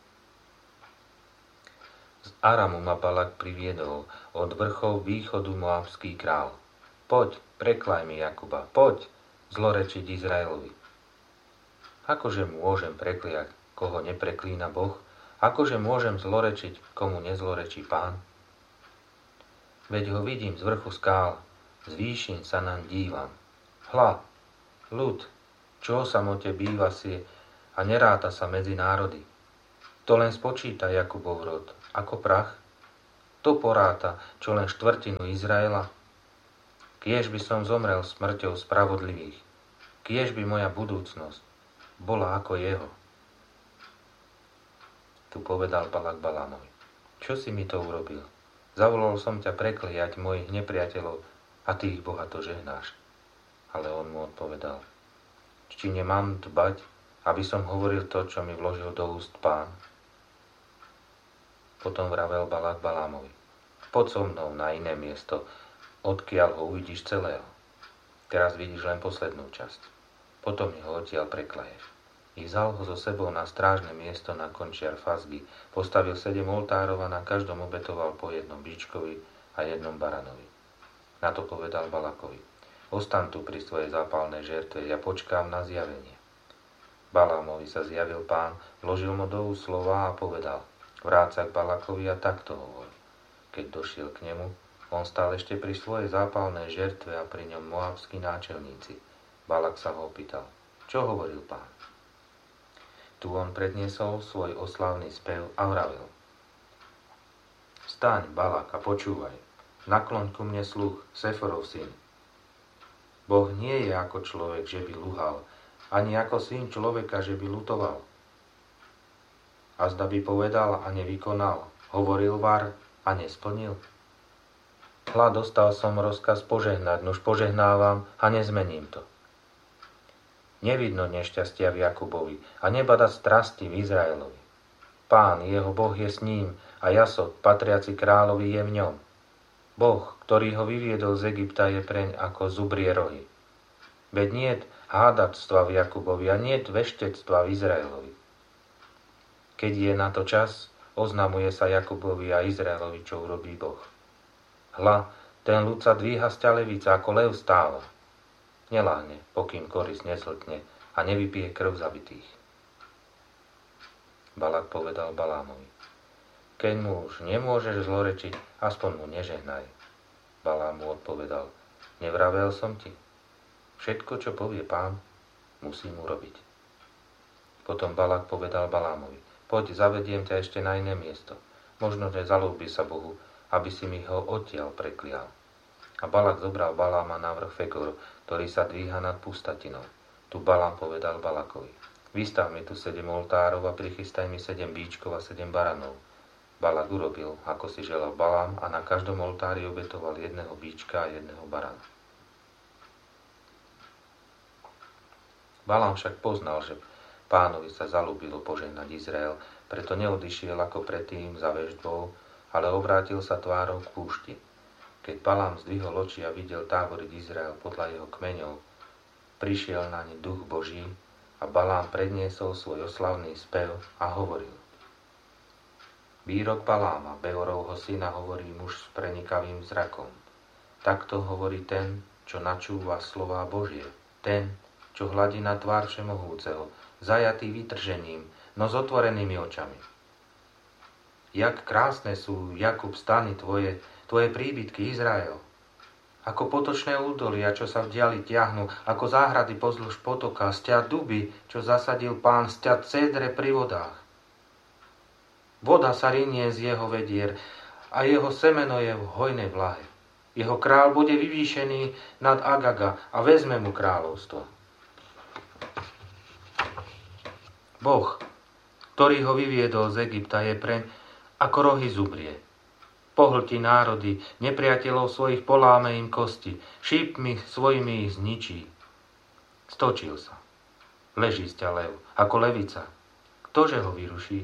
Z Aramu ma Balak priviedol, od vrchov východu moabský král. Poď, preklaj mi Jakuba, poď zlorečiť Izraelovi. Akože môžem prekliať, koho nepreklína Boh? Akože môžem zlorečiť, komu nezlorečí Pán? Veď ho vidím z vrchu skál, z výšin sa naň dívam. Hľa, ľud, čo o samote býva si a neráta sa medzi národy. To len spočíta Jakubov rod, ako prach. kto poráta čo len štvrtinu Izraela? Kiež by som zomrel smrťou spravodlivých, kiež by moja budúcnosť bola ako jeho. Tu povedal Balak Balámovi: Čo si mi to urobil? Zavolal som ťa prekliať mojich nepriateľov a ty ich bohato žehnáš. Ale on mu odpovedal: Či nemám dbať, aby som hovoril to, čo mi vložil do úst Pán? Potom vravel Balak Balámovi: Poď so mnou na iné miesto, odkiaľ ho uvidíš celého. Teraz vidíš len poslednú časť. Potom mi ho odtiaľ preklaješ. I vzal ho so sebou na strážne miesto na končiar Fasgy, postavil sedem oltárov a na každom obetoval po jednom bíčkovi a jednom baranovi. Na to povedal Balakovi: Ostaň tu pri svojej zápalnej žertve, ja počkám na zjavenie. Balámovi sa zjavil Pán, vložil mu do úst slova a povedal: Vráť sa k Balakovi a takto hovor. Keď došiel k nemu, on stál ešte pri svojej zápalnej žertve a pri ňom moabskí náčelníci. Balak sa ho opýtal: Čo hovoril Pán? Tu on predniesol svoj oslávny spev a vravel: Vstaň, Balak, a počúvaj. Nakloň ku mne sluch, Seforov syn. Boh nie je ako človek, že by luhal, ani ako syn človeka, že by lutoval. A zda by povedal a nevykonal, hovoril var a nesplnil. Hľa, dostal som rozkaz požehnať, nuž požehnávam a nezmením to. Nevidno nešťastia v Jakubovi a nebada strasti v Izraelovi. Pán, jeho Boh je s ním a Jasot, patriaci kráľovi, je v ňom. Boh, ktorý ho vyviedol z Egypta, je preň ako zubrie rohy. Veď niet hádactva v Jakubovi a niet veštectva v Izraelovi. Keď je na to čas, oznamuje sa Jakubovi a Izraelovi, čo urobí Boh. Hľa, ten ľud sa dvíha z ťalevica, ako lev stáva. Neláhne, pokým koris nezhltne a nevypije krv zabitých. Balak povedal Balámovi: Keď mu už nemôžeš zlorečiť, aspoň mu nežehnaj. Balám mu odpovedal: Nevravel som ti? Všetko, čo povie Pán, musím urobiť. Potom Balak povedal Balámovi: Poď, zavediem ťa ešte na iné miesto. Možno, že zalúbi sa Bohu, aby si mi ho odtiaľ preklial. A Balak zobral Baláma na vrch Fegor, ktorý sa dvíha nad pustatinou. Tu Balám povedal Balakovi: Vystav mi tu sedem oltárov a prichystaj mi sedem bíčkov a sedem baranov. Balak urobil, ako si želal Balám, a na každom oltári obetoval jedného bíčka a jedného barana. Balám však poznal, že Pánovi sa zalúbilo požehnať Izrael, preto neodišiel ako predtým za veštbou, ale obrátil sa tvárou k púšti. Keď Balám zdvihol oči a videl táboriť Izrael podľa jeho kmeňov, prišiel na ne duch Boží a Balám predniesol svoj oslavný spev a hovoril: Výrok Baláma, Beorovho syna, hovorí muž s prenikavým zrakom. Takto hovorí ten, čo načúva slová Božie, ten, čo hľadí na tvár Všemohúceho, zajatý vytržením, no s otvorenými očami. Jak krásne sú, Jakub, stany tvoje, tvoje príbytky, Izrael. Ako potočné údolia, čo sa v diali tiahnu, ako záhrady pozdĺž potoka, sťa duby, čo zasadil Pán, sťa cédre pri vodách. Voda sa rinie z jeho vedier a jeho semeno je v hojnej vlahe. Jeho král bude vyvýšený nad Agaga a vezme mu kráľovstvo. Boh, ktorý ho vyviedol z Egypta, je preň ako rohy zubrie. Pohltí národy, nepriateľov svojich poláme im kosti, šípmi svojimi ich zničí. Stočil sa. Leží sťa lev, ako levica. Ktože ho vyruší?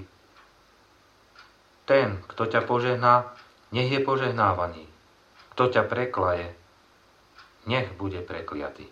Ten, kto ťa požehná, nech je požehnávaný. Kto ťa preklaje, nech bude prekliatý.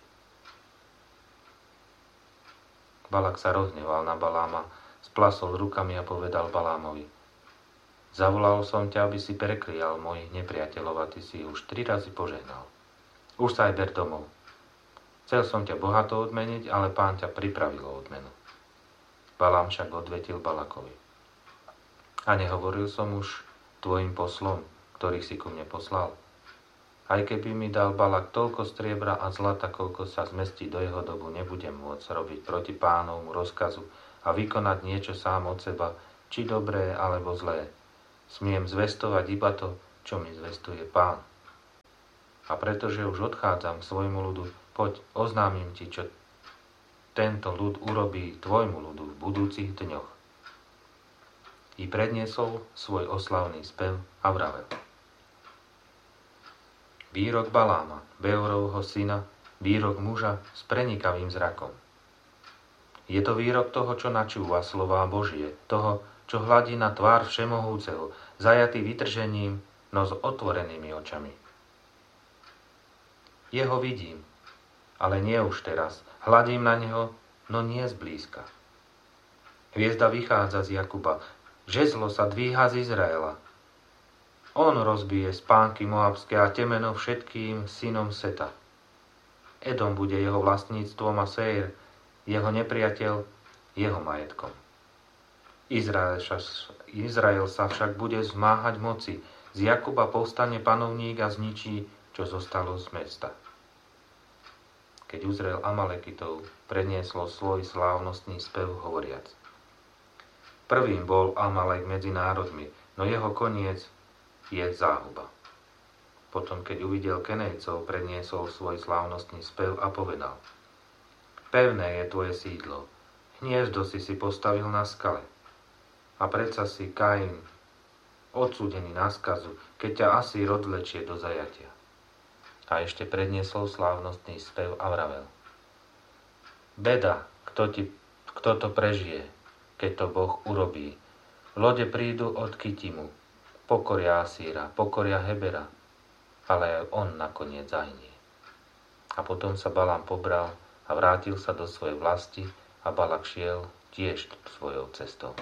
Balak sa rozhneval na Baláma, splasol rukami a povedal Balámovi: Zavolal som ťa, aby si preklial mojich nepriateľov a ty si už tri razy požehnal. Už sa aj ber domov. Chcel som ťa bohato odmeniť, ale Pán ťa pripravil o odmenu. Balám však odvetil Balakovi: A nehovoril som už tvojim poslom, ktorých si ku mne poslal? Aj keby mi dal Balak toľko striebra a zlata, koľko sa zmestí do jeho dobu, nebudem môcť robiť proti Pánovmu rozkazu a vykonať niečo sám od seba, či dobré alebo zlé. Smiem zvestovať iba to, čo mi zvestuje Pán. A pretože už odchádzam k svojmu ľudu, poď, oznámim ti, čo tento ľud urobí tvojmu ľudu v budúcich dňoch. I predniesol svoj oslavný spev a vravel. Výrok Baláma, Beorovho syna, výrok muža s prenikavým zrakom. Je to výrok toho, čo načúva slová Božie, toho, čo hladí na tvár Všemohúceho, zajatý vytržením, no s otvorenými očami. Jeho vidím, ale nie už teraz. Hladím na neho, no nie zblízka. Hviezda vychádza z Jakuba, žezlo sa dvíha z Izraela. On rozbije spánky moabské a temeno všetkým synom Seta. Edom bude jeho vlastníctvom a Seir, jeho nepriateľ, jeho majetkom. Izrael, Izrael sa však bude zmáhať moci. Z Jakuba povstane panovník a zničí, čo zostalo z mesta. Keď uzrel Amalekitov, prednieslo svoj slávnostný spev hovoriac. Prvým bol Amalek medzi národmi, no jeho koniec je záhuba. Potom, keď uvidel Kenejcov, predniesol svoj slávnostný spev a povedal. Pevné je tvoje sídlo, hniezdo si si postavil na skale. A predsa si Kain, odsúdený na skazu, keď ťa Asýr odvlečie do zajatia. A ešte predniesol slávnostný spev a vravel. Beda, kto, ti, kto to prežije, keď to Boh urobí. Lode prídu od Kitimu, pokoria Asýra, pokoria Hebera, ale aj on nakoniec zahynie. A potom sa Balám pobral a vrátil sa do svojej vlasti a Balak šiel tiež svojou cestou.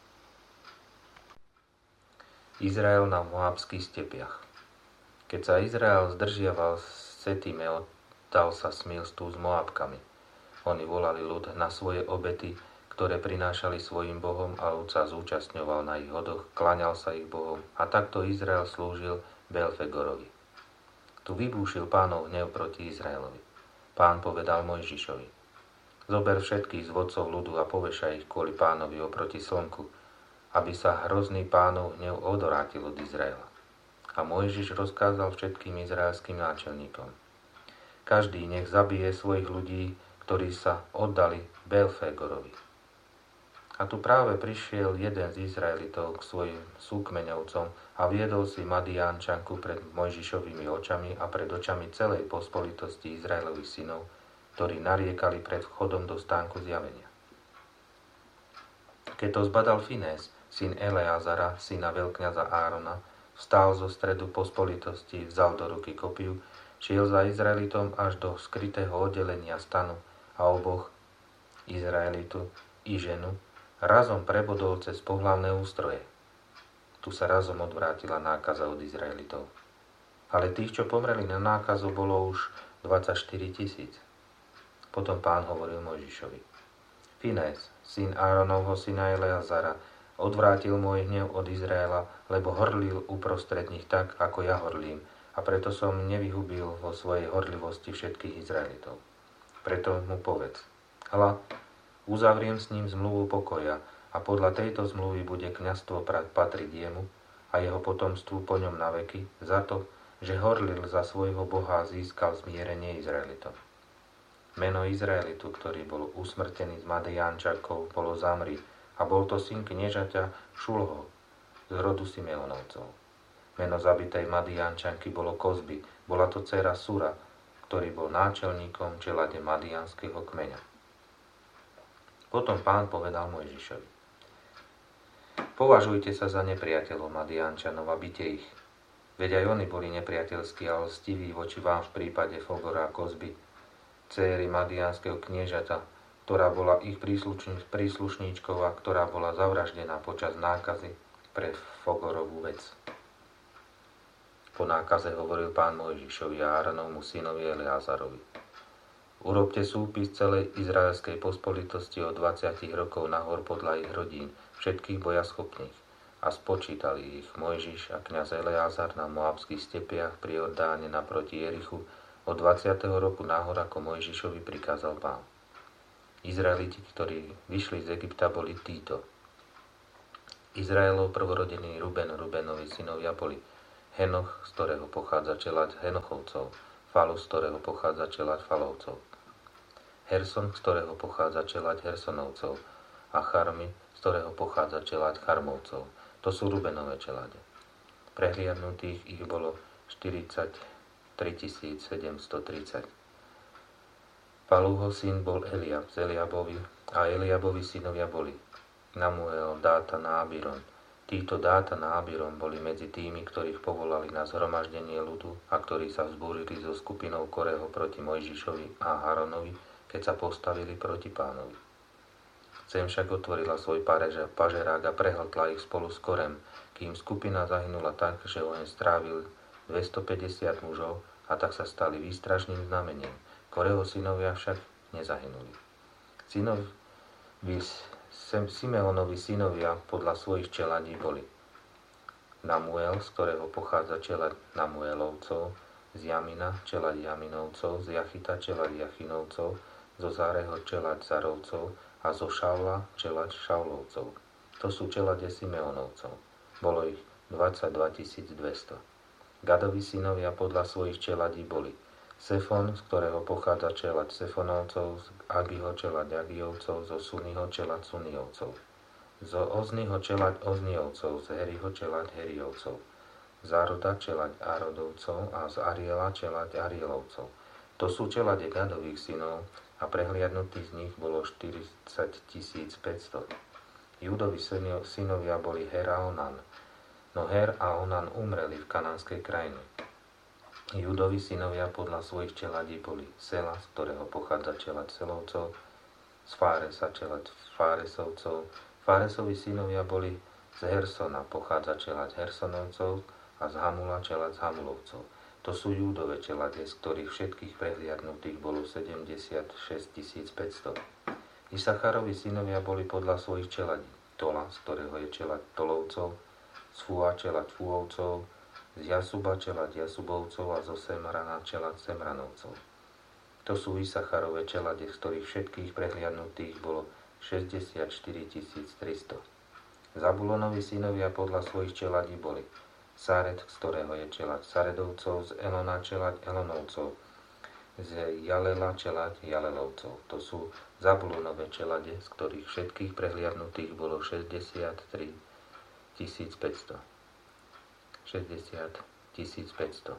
Izrael na moabských stepiach. Keď sa Izrael zdržiaval v Setime, oddal sa smilstvu s Moabkami. Oni volali ľud na svoje obety, ktoré prinášali svojim bohom a ľud sa zúčastňoval na ich hodoch, klaňal sa ich bohom a takto Izrael slúžil Belfegorovi. Tu vybúšil Pánov hnev proti Izraelovi. Pán povedal Mojžišovi. Zober všetkých z vodcov ľudu a povešaj ich kvôli Pánovi oproti slnku, aby sa hrozný Pánov hnev odvrátil od Izraela. A Mojžiš rozkázal všetkým izraelským náčelníkom. Každý nech zabije svojich ľudí, ktorí sa oddali Belfegorovi. A tu práve prišiel jeden z Izraelitov k svojim súkmeňovcom a viedol si Madiánčanku pred Mojžišovými očami a pred očami celej pospolitosti Izraelových synov, ktorí nariekali pred vchodom do stánku zjavenia. Keď to zbadal Finés, syn Eleazara, syna veľkňaza Árona, vstál zo stredu pospolitosti, vzal do ruky kopiu, šiel za Izraelitom až do skrytého oddelenia stanu a oboch, Izraelitu i ženu, razom prebodol cez pohlavné ústroje. Tu sa razom odvrátila nákaza od Izraelitov. Ale tých, čo pomreli na nákazu, bolo už dvadsaťštyri tisíc. Potom Pán hovoril Mojžišovi. Finés, syn Áronovho syna Eleazara, odvrátil môj hnev od Izraela, lebo horlil uprostred nich tak, ako ja horlím, a preto som nevyhubil vo svojej horlivosti všetkých Izraelitov. Preto mu povedz, hľa, uzavriem s ním zmluvu pokoja a podľa tejto zmluvy bude kňazstvo patriť jemu a jeho potomstvu po ňom na veky za to, že horlil za svojho Boha a získal zmierenie Izraelitov. Meno Izraelitu, ktorý bol usmrtený z Madiánčakov, bolo Zamri a bol to syn kniežaťa Šulho z rodu Simeonovcov. Meno zabitej Madiánčanky bolo Kozby, bola to dcéra Sura, ktorý bol náčelníkom čelade madiánskeho kmeňa. Potom Pán povedal Mojžišovi. Považujte sa za nepriateľov Madiánčanov a bite ich. Veď aj oni boli nepriateľskí a lstiví voči vám v prípade Fogora a Kozby, céry madiánskeho kniežata, ktorá bola ich príslušníčkou a ktorá bola zavraždená počas nákazy pre Fogorovú vec. Po nákaze hovoril Pán Mojžišovi a Áronovmu synovi Eleazarovi. Urobte súpis celej izraelskej pospolitosti od dvadsať rokov nahor podľa ich rodín, všetkých bojaschopných. A spočítali ich Mojžiš a kňaz Eleazar na moabských stepiach pri Jordáne naproti Jerichu od dvadsiateho roku nahor, ako Mojžišovi prikázal Pán. Izraeliti, ktorí vyšli z Egypta, boli títo. Izraelov prvorodený Ruben, Rubenovi synovia boli Henoch, z ktorého pochádza čeľaď Henochovcov, Falus, z ktorého pochádza čeľaď Falovcov, Herson, z ktorého pochádza čeľaď Hersonovcov a Charmi, z ktorého pochádza čeľaď Charmovcov. To sú Rubenové čeľade. Prehliadnutých ich bolo štyridsaťtri tisíc sedemstotridsať. Palúho syn bol Eliab z Eliabovi a Eliabovi synovia boli Namuel, Dátan a Abiron. Títo Dátan a Abiron boli medzi tými, ktorých povolali na zhromaždenie ľudu a ktorí sa vzbúrili so skupinou Koreho proti Mojžišovi a Haronovi, keď sa postavili proti Pánovi. Zem však otvorila svoj pažerák a prehltla ich spolu s Korem, kým skupina zahynula tak, že oheň strávil dvestopäťdesiat mužov a tak sa stali výstražným znamením. Koreho synovia však nezahynuli. Synovi Simeonovi synovia podľa svojich čeladí boli Namuel, z ktorého pochádza čeľaď Namuelovcov, z Jamina čeľaď Jaminovcov, z Jachita čeľaď Jachinovcov, zo Záreho čeľaď Zarovcov a zo Šaula čeľaď Šaulovcov. To sú čeľade Simeonovcov. Bolo ich dvadsaťdva tisíc dvesto. Gadovi synovia podľa svojich čeladí boli Sefon, z ktorého pochádza čeľaď Sefonovcov, z Agiho čeľaď Agijovcov, zo Suniho čeľaď Sunijovcov, zo Ozniho čeľaď Ozniovcov, z Heriho čeľaď Heriovcov, z Aroda čeľaď Arodovcov a z Ariela čeľaď Arielovcov. To sú čeľade Gadových synov a prehliadnutí z nich bolo štyridsať tisíc päťsto. Júdovi synovia boli Her a Onan, no Her a Onan umreli v kanánskej krajine. Júdovi synovia podľa svojich čeladí boli Sela, z ktorého pochádza čeľaď Selovcov, z Fáresa čeľaď Fáresovcov. Fáresovi synovia boli z Hersona, pochádza čeľaď Hersonovcov a z Hamula čeľaď Hamulovcov. To sú Júdove čelade, z ktorých všetkých prehliadnutých bolo sedemdesiatšesť tisíc päťsto. Isacharovi synovia boli podľa svojich čeladí Tola, z ktorého je čeľaď Tolovcov, z Fua čeľaď Fuovcov, z Jasuba čeľaď Jasubovcov a zo Semrana čeľaď Semranovcov. To sú Isacharove čelade, z ktorých všetkých prehliadnutých bolo šesťdesiatštyri tisíc tristo. Zabulonovi synovia podľa svojich čeladí boli Sared, z ktorého je čeľaď Saredovcov, z Elona čeľaď Elonovcov, z Jalela čeľaď Jalelovcov. To sú Zabulonové čelade, z ktorých všetkých prehliadnutých bolo šesťdesiattri tisíc päťsto. šesťdesiat tisíc päťsto.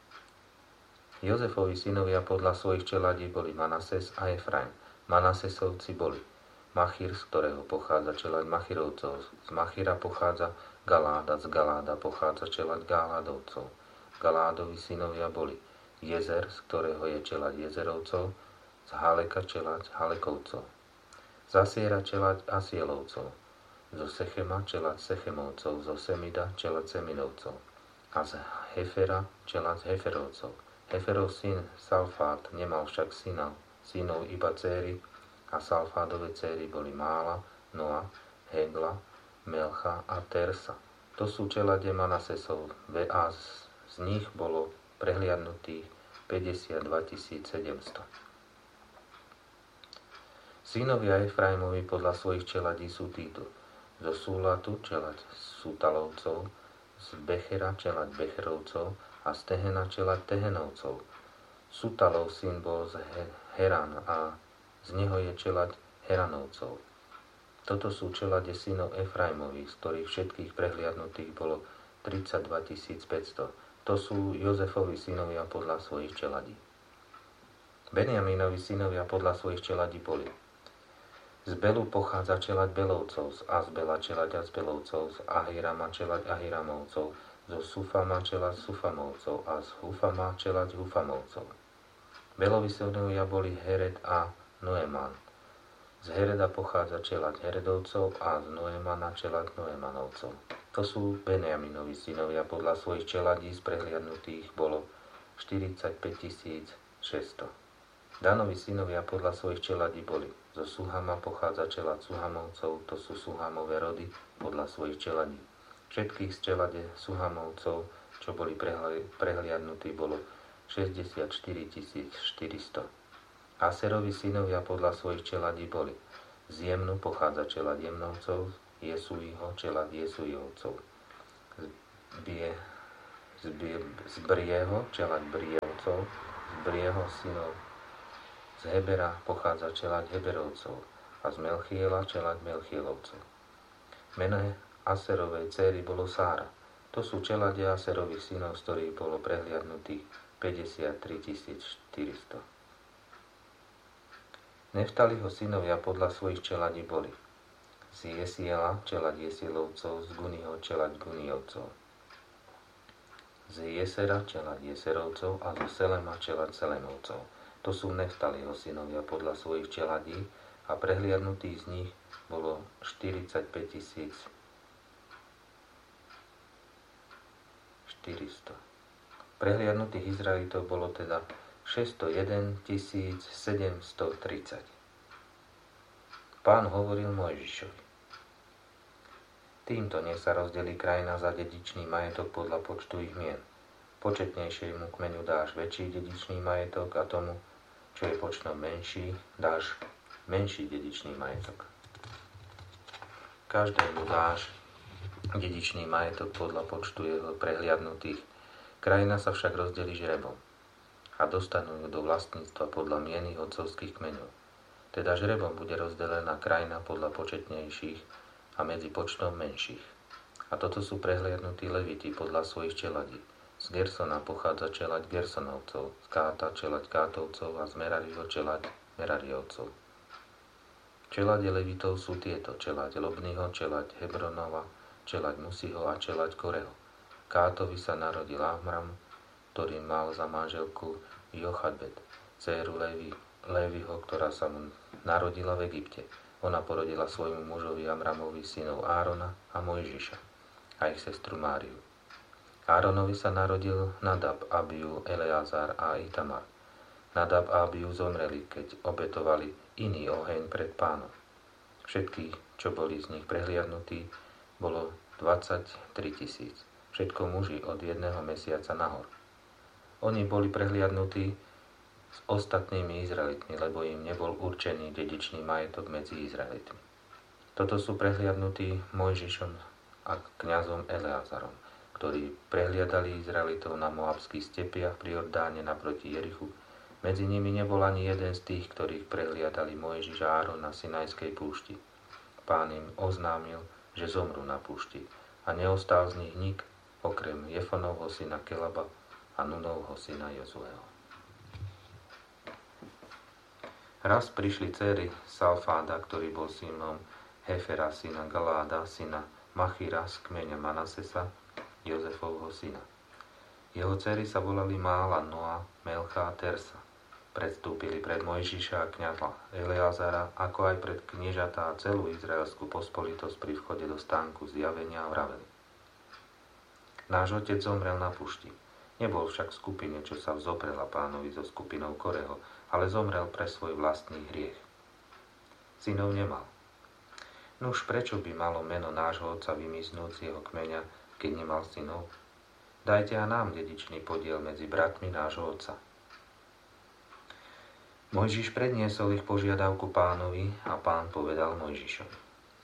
Jozefovi synovia podľa svojich čeladí boli Manases a Efraim. Manasesovci boli Machir, z ktorého pochádza čeľaď Machirovcov. Z Machira pochádza Galáda, z Galáda pochádza čeľaď Galádovcov. Galádovi synovia boli Jezer, z ktorého je čeľaď Jezerovcov, z Haleka čeľaď Halekovcov. Z Asiera čeľaď Asielovcov, zo Sechema čeľaď Sechemovcov, zo Semida čeľaď Seminovcov a z Hefera čeľaď Heferovcov. Heferov syn Salfát nemal však syna, synov iba céry a Salfádove céry boli Mála, Noa, Hegla, Melcha a Tersa. To sú čelade Manasesov a z nich bolo prehliadnutých päťdesiatdva tisíc sedemsto. Synovia Efraimovi podľa svojich čeladí sú títo: zo Súlatu čeľaď Sútalovcov, z Bechera čeľaď Becherovcov a z Tehena čeľaď Tehenovcov. Sútalov syn bol z Heran a z neho je čeľaď Heranovcov. Toto sú čelade synov Efraimových, z ktorých všetkých prehliadnutých bolo tridsaťdva tisíc päťsto. To sú Jozefovi synovia podľa svojich čeladí. Benjamínovi synovia podľa svojich čeladí boli: z Belu pochádza čeľaď Belovcov, z Azbela čeľaď Azbelovcov, z Ahirama čeľaď Ahiramovcov, zo Sufama čeľaď Sufamovcov a z Hufama čeľaď Hufamovcov. Belovi synovia boli Hered a Noeman. Z Hereda pochádza čeľaď Heredovcov a z Noemana čeľaď Noemanovcov. To sú Benjaminovi synovia podľa svojich čeladí, z prehliadnutých bolo štyridsaťpäť tisíc šesťsto. Danovi synovia podľa svojich čeladí boli: zo Suhama pochádza čeľaď Suhamovcov, to sú Suhamové rody podľa svojich čeladí. Všetkých z čelade Suhamovcov, čo boli prehliadnutí, bolo šesťdesiatštyri tisíc štyristo. Aserovi synovia podľa svojich čeladí boli: z Jemnu pochádza čeľaď Jemnovcov, z Jesúiho čeľaď Jesújovcov, z, Bie, z Brieho, čeľaď Brievcov, z Brieho synov, z Hebera pochádza čeľaď Heberovcov a z Melchiela čeľaď Melchielovcov. Meno Aserovej dcéry bolo Sára. To sú čeľade Aserových synov, z ktorých bolo prehliadnutých päťdesiattri tisíc štyristo. Neftaliho synovia podľa svojich čeladí boli z Jesiela čeľaď Jesielovcov, z Guniho čeľaď Guniovcov, z Jesera čeľaď Jeserovcov a zo Selema čeľaď Selemovcov. To sú Neftaliho synovia podľa svojich čeladí a prehliadnutých z nich bolo štyridsaťpäť tisíc štyristo. Prehliadnutých Izraelitov bolo teda šesťstojeden tisíc sedemstotridsať. Pán hovoril Mojžišovi: Týmto nech sa rozdelí krajina za dedičný majetok podľa počtu ich mien. Početnejšiemu kmeňu dáš väčší dedičný majetok a tomu, čo je počtom menší, dáš menší dedičný majetok. Každému dáš dedičný majetok podľa počtu jeho prehliadnutých. Krajina sa však rozdelí žrebom a dostanú ju do vlastníctva podľa mien ich otcovských kmeňov. Teda žrebom bude rozdelená krajina podľa početnejších a medzi počtom menších. A toto sú prehliadnutí leviti podľa svojich čeladí. Z Gersona pochádza čeľaď Gersonovcov, z Káta čeľaď Kátovcov a z Merariho čeľaď Merariovcov. Čeľade levitov sú tieto: čeľaď Lobnyho, čeľaď Hebronova, čeľaď Musiho a čeľaď Koreho. Kátovi sa narodil Amram, ktorý mal za manželku Jochadbet, dcéru Levi, Leviho, ktorá sa mu narodila v Egypte. Ona porodila svojmu mužovi Amramovi synov Árona a Mojžiša a ich sestru Máriu. Áronovi sa narodil Nadab, Abiu, Eleazar a Itamar. Nadab a Abiu zomreli, keď obetovali iný oheň pred Pánom. Všetkých, čo boli z nich prehliadnutí, bolo dvadsaťtri tisíc. Všetko muži od jedného mesiaca nahor. Oni boli prehliadnutí s ostatnými Izraelitmi, lebo im nebol určený dedičný majetok medzi Izraelitmi. Toto sú prehliadnutí Mojžišom a kňazom Eleazarom, ktorí prehliadali Izraelitov na moabských stepiach pri Jordáne naproti Jerichu. Medzi nimi nebol ani jeden z tých, ktorých prehliadali Mojžiš a Áron na Sinajskej púšti. Pán im oznámil, že zomrú na púšti, a neostal z nich nik, okrem Jefonovho syna Kelaba a Nunovho syna Jozueho. Raz prišli dcéry Salfáda, ktorý bol synom Hefera, syna Galáda, syna Machira z kmeňa Manasesa, Jozefovho syna. Jeho dcéry sa volali Mála, Noa, Melcha a Tersa. Predstúpili pred Mojžiša a kňaza Eleazara, ako aj pred kniežatá a celú izraelskú pospolitosť pri vchode do stánku zjavenia a vraveli: Náš otec zomrel na pušti. Nebol však v skupine, čo sa vzoprela Pánovi so skupinou Koreho, ale zomrel pre svoj vlastný hriech. Synov nemal. Nuž prečo by malo meno nášho otca vymiznúť z jeho kmeňa, keď nemal synov? Dajte a nám dedičný podiel medzi bratmi nášho otca. Mojžiš predniesol ich požiadavku Pánovi a Pán povedal Mojžišovi: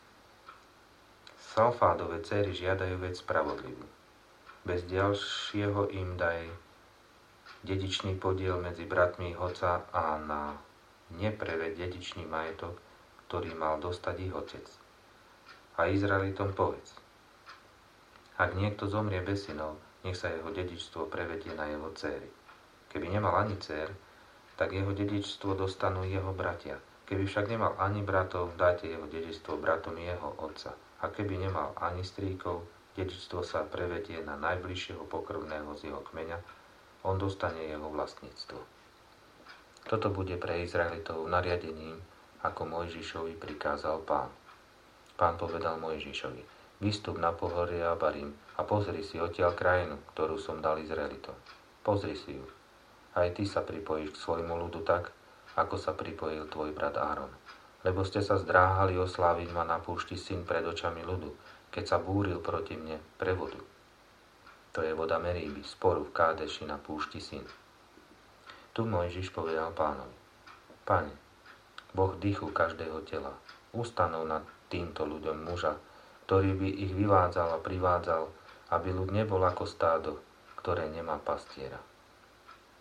Salfádove dcéry žiadajú vec spravodlivú. Bez ďalšieho im daj dedičný podiel medzi bratmi ich otca a na nepreved dedičný majetok, ktorý mal dostať ich otec. A Izraelitom povedz: Ak niekto zomrie bez synov, nech sa jeho dedičstvo prevedie na jeho dcéry. Keby nemal ani dcér, tak jeho dedičstvo dostanú jeho bratia. Keby však nemal ani bratov, dajte jeho dedičstvo bratom jeho otca. A keby nemal ani strýkov, dedičstvo sa prevedie na najbližšieho pokrvného z jeho kmeňa, on dostane jeho vlastníctvo. Toto bude pre Izraelitov nariadením, ako Mojžišovi prikázal Pán. Pán povedal Mojžišovi: Vystup na pohorie Abarim a pozri si odtiaľ krajinu, ktorú som dal Izraelitom. Pozri si ju. Aj ty sa pripojíš k svojmu ľudu tak, ako sa pripojil tvoj brat Áron. Lebo ste sa zdráhali osláviť ma na púšti syn pred očami ľudu, keď sa búril proti mne pre vodu. To je voda Meríby, sporu v Kádeši na púšti syn. Tu Mojžiš povedal Pánovi: Pane, Boh dychu každého tela, ustanov nad týmto ľuďom muža, ktorý by ich vyvádzal a privádzal, aby ľud nebol ako stádo, ktoré nemá pastiera.